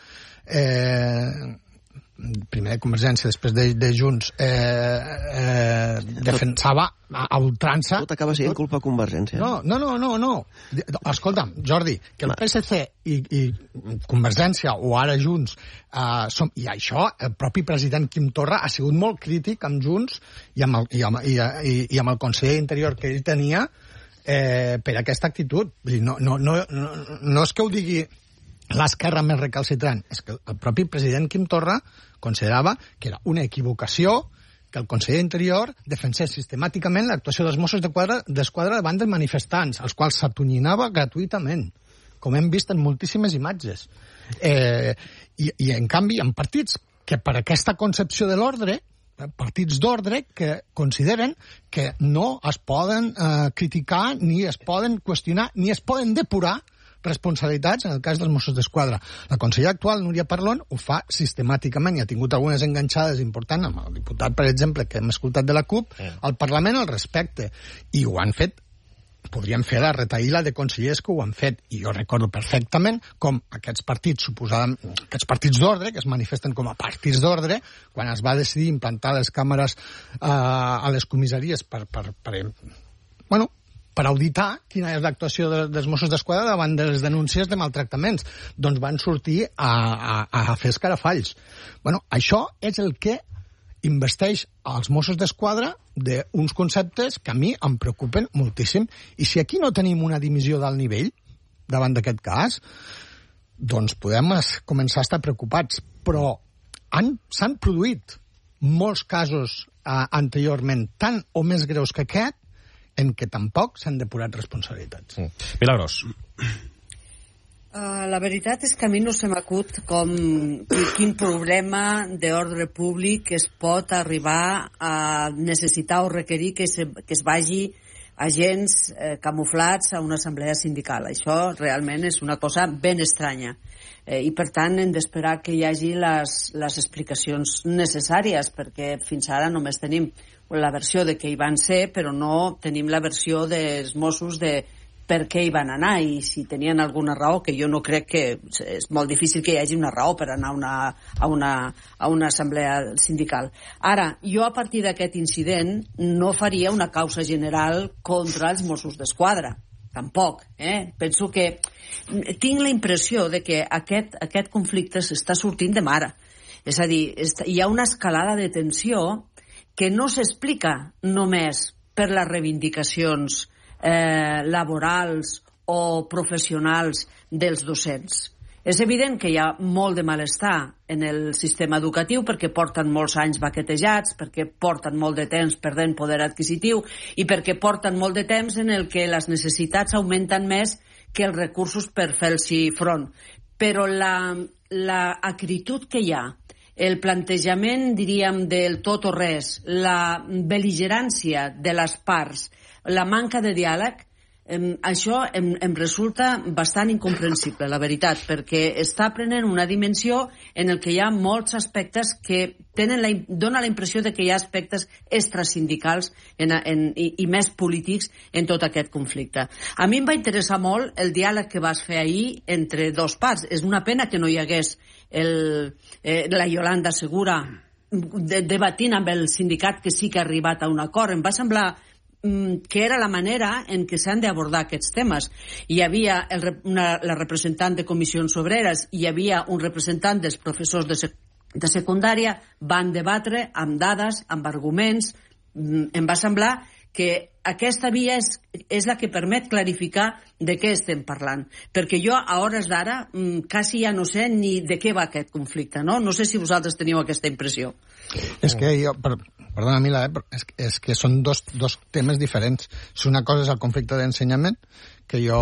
Eh, primer de Convergència, després de, de Junts, eh, eh, defensava a, a ultrança... Tot acaba sent culpa Convergència. No, no, no, no, no. Escolta'm, Jordi, que el P S C i, i Convergència, o ara Junts, eh, som, i això, el propi president Quim Torra ha sigut molt crític amb Junts i amb el, i amb, i, i, i amb el conseller d'Interior que ell tenia eh, per aquesta actitud. Vull dir, no, no, no, no, no és que ho digui l'esquerra més recalcitrant, és que el propi president Quim Torra considerava que era una equivocació que el conseller d'Interior defensés sistemàticament l'actuació dels Mossos d'Esquadra davant dels manifestants, als quals s'atonyinava gratuïtament, com hem vist en moltíssimes imatges. Eh, i, I, en canvi, hi ha partits que per aquesta concepció de l'ordre, partits d'ordre que consideren que no es poden eh, criticar, ni es poden qüestionar, ni es poden depurar responsabilitats en el cas dels Mossos d'Esquadra. La consellera actual, Núria Parlon, ho fa sistemàticament i ha tingut algunes enganxades importants amb el diputat, per exemple, que hem escoltat de la CUP, al Parlament al respecte. I ho han fet, podríem fer la retaïla de consellers que ho han fet. I jo recordo perfectament com aquests partits, suposadament, aquests partits d'ordre, que es manifesten com a partits d'ordre, quan es va decidir implantar les càmeres eh, a les comissaries per, per, per, bueno, per auditar quina és l'actuació de, dels Mossos d'Esquadra davant de les denúncies de maltractaments. Doncs van sortir a, a, a fer escarafalls. Bueno, això és el que investeix als Mossos d'Esquadra d'uns conceptes que a mi em preocupen moltíssim. I si aquí no tenim una dimissió d'alt nivell davant d'aquest cas, doncs podem començar a estar preocupats. Però s'han produït molts casos eh, anteriorment, tant o més greus que aquest, en què tampoc s'han depurat responsabilitats. Mm. Milagros. Uh, la veritat és que a mi no se m'acut com quin problema d'ordre públic es pot arribar a necessitar o requerir que, se, que es vagi agents eh, camuflats a una assemblea sindical. Això realment és una cosa ben estranya. Eh, I, per tant, hem d'esperar que hi hagi les, les explicacions necessàries, perquè fins ara només tenim la versió de què hi van ser, però no tenim la versió dels Mossos de per què hi van anar i si tenien alguna raó, que jo no crec que és molt difícil que hi hagi una raó per anar una, a, una, a una assemblea sindical. Ara, jo a partir d'aquest incident no faria una causa general contra els Mossos d'Esquadra. Tampoc, eh? Penso que tinc la impressió de que aquest, aquest conflicte s'està sortint de mare. És a dir, hi ha una escalada de tensió que no s'explica només per les reivindicacions eh, laborals o professionals dels docents. És evident que hi ha molt de malestar en el sistema educatiu perquè porten molts anys baquetejats, perquè porten molt de temps perdent poder adquisitiu i perquè porten molt de temps en el que les necessitats augmenten més que els recursos per fer-los front. Però la, la acritud que hi ha el plantejament, diríem, del tot o res, la bel·ligerància de les parts, la manca de diàleg, eh, això em, em resulta bastant incomprensible, la veritat, perquè està prenent una dimensió en el que hi ha molts aspectes que tenen la, dona la impressió de que hi ha aspectes extrasindicals en, en, i, i més polítics en tot aquest conflicte. A mi em va interessar molt el diàleg que vas fer ahir entre dos parts. És una pena que no hi hagués el, eh, la Yolanda Segura de, debatint amb el sindicat que sí que ha arribat a un acord. Em va semblar que era la manera en què s'han d'abordar aquests temes. Hi havia el, una, la representant de Comissions Obreres, hi havia un representant dels professors de, sec, de secundària, van debatre amb dades, amb arguments. Em va semblar que aquesta via és, és la que permet clarificar de què estem parlant. Perquè jo, a hores d'ara, quasi ja no sé ni de què va aquest conflicte, no? No sé si vosaltres teniu aquesta impressió. És que jo, per, perdona, Mila, eh, és, és que són dos, dos temes diferents. Si una cosa és el conflicte d'ensenyament, que jo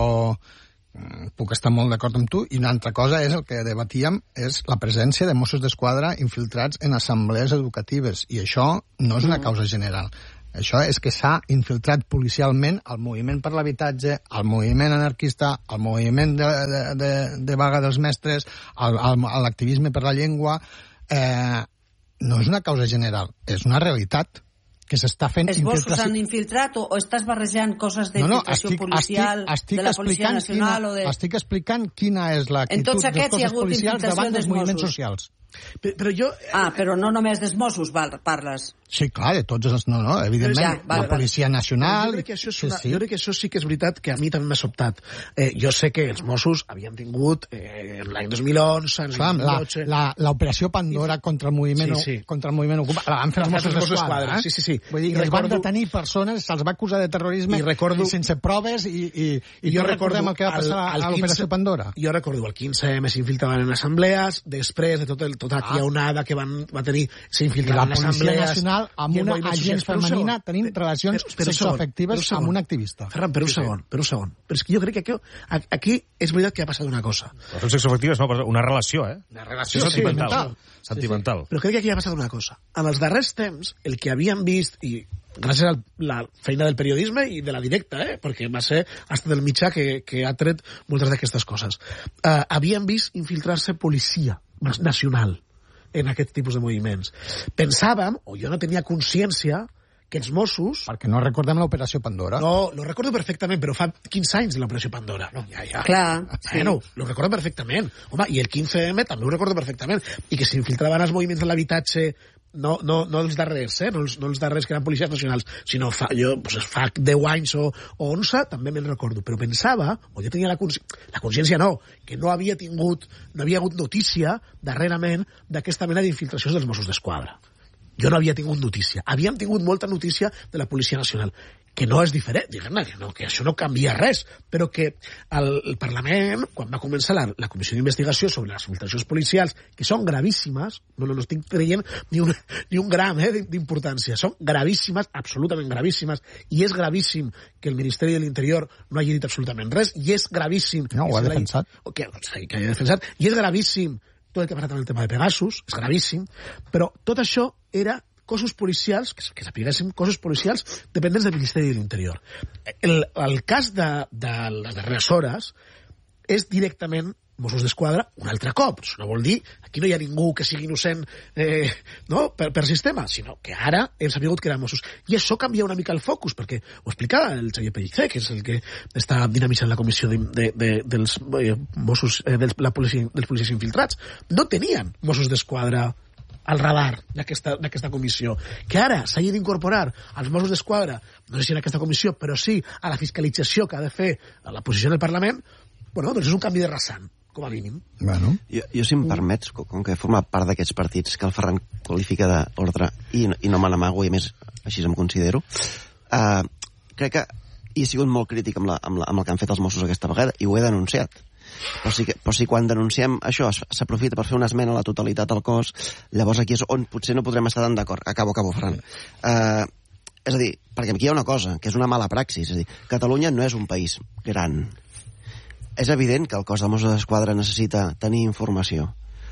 puc estar molt d'acord amb tu, i una altra cosa és el que debatíem, és la presència de Mossos d'Esquadra infiltrats en assemblees educatives, i això no és una causa general. Això és que s'ha infiltrat policialment el moviment per l'habitatge, el moviment anarquista, el moviment de, de, de, de vaga dels mestres, l'activisme per la llengua. Eh, no és una causa general, és una realitat que s'està fent... Els Mossos s'han infiltrat o, o estàs barrejant coses d'infiltració no, no, policial, estic, estic de la Policia Nacional quina, o de... Estic explicant quina és l'actitud dels cossos policials davant dels moviments socials. Però, però jo... Ah, però no només dels Mossos parles. Sí, clar, de tots els... No, no, evidentment, ja, vale, la Policia Nacional... Jo crec, que això és una, sí, sí. jo crec que això sí que és veritat que a mi també m'ha sobtat. Eh, jo sé que els Mossos havien tingut eh, l'any dos mil onze... Clar, l'operació Pandora contra el moviment, sí, sí. contra el moviment ocupat, la van fer els Mossos d'Esquadra. Eh? Sí, sí, sí. Vull dir, es van detenir persones, se'ls va acusar de terrorisme i recordo, i sense proves i, i, i jo recordem el que va passar al, al a l'operació Pandora. Jo recordo el quinze eme s'infiltraven en assemblees, després de tot el, tota aquella ah. onada que van, va tenir, s'infiltraven en assemblees... I la Policia Nacional amb una agent femenina tenint relacions sexoafectives amb un activista. Ferran, per un sí, segon, per un segon. Però és que jo crec que aquí, aquí és veritat que ha passat una cosa. Relacions sexoafectives no, una relació, eh? Una relació sí, sentimental. Sí, sí. Sentimental. Sí, sí. Però crec que aquí ha passat una cosa. En els darrers temps, el que havíem vist, i gràcies a la feina del periodisme i de la directa, eh? Perquè va ser hasta del mitjà que, que ha tret moltes d'aquestes coses, uh, havíem vist infiltrar-se policia nacional en aquest tipus de moviments. Pensàvem, o jo no tenia consciència, que els Mossos... Perquè no recordem l'operació Pandora. No, lo recordo perfectament, però fa quinze anys de l'operació Pandora. No, ja, ja. Clar, sí. Bueno, lo recordo perfectament. Home, i el quinze eme també ho recordo perfectament. I que s'infiltraven els moviments de l'habitatge, no, no, no els darrers, eh? no, els, no els darrers que eren policies nacionals, sinó fa, jo, pues, fa deu anys o, o onze, també me'n recordo. Però pensava, o jo tenia la consciència, la consciència no, que no havia tingut, no havia hagut notícia darrerament d'aquesta mena d'infiltracions dels Mossos d'Esquadra. Jo no havia tingut notícia. Havíem tingut molta notícia de la Policia Nacional, que no és diferent, diguem-ne, que, no, que això no canvia res, però que el, el Parlament, quan va començar la, la comissió d'investigació sobre les infiltracions policials, que són gravíssimes, no, no, no estic creient ni un, ni un gram eh, d'importància, són gravíssimes, absolutament gravíssimes, i és gravíssim que el Ministeri de l'Interior no hagi dit absolutament res, i és gravíssim... No, ho ha defensat. La, que, que hagi defensat, i és gravíssim tot el que ha passat amb el tema de Pegasus, és gravíssim, però tot això era cossos policials, que, que sapiguéssim, cossos policials dependents del Ministeri de l'Interior. El, el cas de, de les darreres hores és directament Mossos d'Esquadra un altre cop. Això no vol dir, aquí no hi ha ningú que sigui innocent eh, no? per, per sistema, sinó que ara hem sabut que eren Mossos. I això canvia una mica el focus, perquè ho explicava el Xavier Pellicer, que és el que està dinamitzant la comissió de, de, de, dels eh, Mossos, eh, dels, la policia, dels policies infiltrats. No tenien Mossos d'Esquadra al radar d'aquesta comissió, que ara s'hagi d'incorporar als Mossos d'Esquadra, no sé si en aquesta comissió, però sí a la fiscalització que ha de fer la posició del Parlament, bueno, doncs és un canvi de rasant, com a mínim. Bueno. Jo, jo si em permets, com que forma part d'aquests partits que el Ferran qualifica d'ordre i, i no me n'amago, i a més així em considero, uh, crec que he sigut molt crític amb, la, amb, la, amb el que han fet els Mossos aquesta vegada, i ho he denunciat. Però si, però si quan denunciem això s'aprofita per fer una esmena a la totalitat al cos, llavors aquí és on potser no podrem estar tan d'acord. Acabo, acabo, Ferran. Uh, és a dir, perquè aquí hi ha una cosa, que és una mala praxis. És a dir, Catalunya no és un país gran. És evident que el cos de Mossos d'Esquadra necessita tenir informació.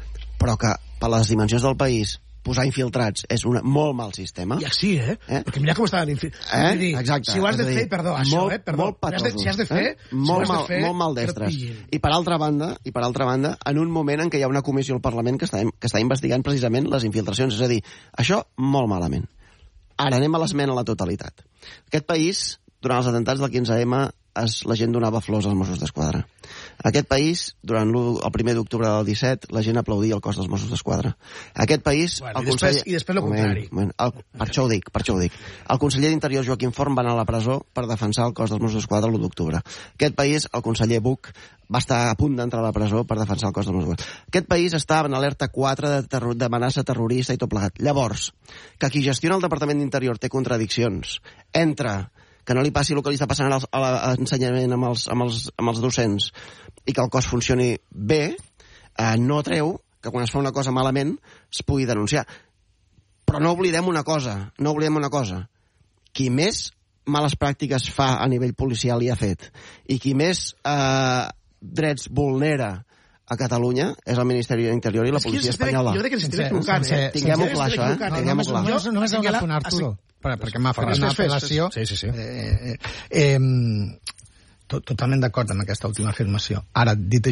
però que per les dimensions del país posar infiltrats és un molt mal sistema. I així, eh? eh? Perquè mira com estaven infiltrats. Eh? Dir, Exacte. si ho has de fer, perdó, això, molt, eh? Perdó. Molt patosos. Si has de fer, eh? molt, si mal, de fer, molt maldestres. I per altra banda, i per altra banda, en un moment en què hi ha una comissió al Parlament que està, que està investigant precisament les infiltracions. És a dir, això molt malament. Ara anem a l'esmena a la totalitat. Aquest país, durant els atemptats del quinze ema, es, la gent donava flors als Mossos d'Esquadra. Aquest país, durant el primer d'octubre del disset, la gent aplaudia el cos dels Mossos d'Esquadra. Aquest país... Bueno, el i, després, conseller... I després el contrari. Moment, moment. El, per això ho dic, per això ho dic. El conseller d'Interior, Joaquim Forn, va anar a la presó per defensar el cos dels Mossos d'Esquadra l'u d'octubre. Aquest país, el conseller Buch, va estar a punt d'entrar a la presó per defensar el cos dels Mossos d'Esquadra. Aquest país estava en alerta quatre d'amenaça terror, terrorista i tot plegat. Llavors, que qui gestiona el Departament d'Interior té contradiccions entre que no li passi el que li està passant a l'ensenyament amb els, amb, els, amb els docents i que el cos funcioni bé, eh, no treu que quan es fa una cosa malament es pugui denunciar. Però no oblidem una cosa, no oblidem una cosa. Qui més males pràctiques fa a nivell policial i ha fet, i qui més eh, drets vulnera a Catalunya és el Ministeri de l'Interior i la policia espanyola. Jo crec que ens estic equivocant, eh? Tinguem-ho clar, això, eh? Tinguem-ho clar. Només, només una punt, Arturo, perquè m'ha fet una apel·lació. Sí, sí, sí. Eh, eh, eh, totalment d'acord amb aquesta última afirmació. Ara, dit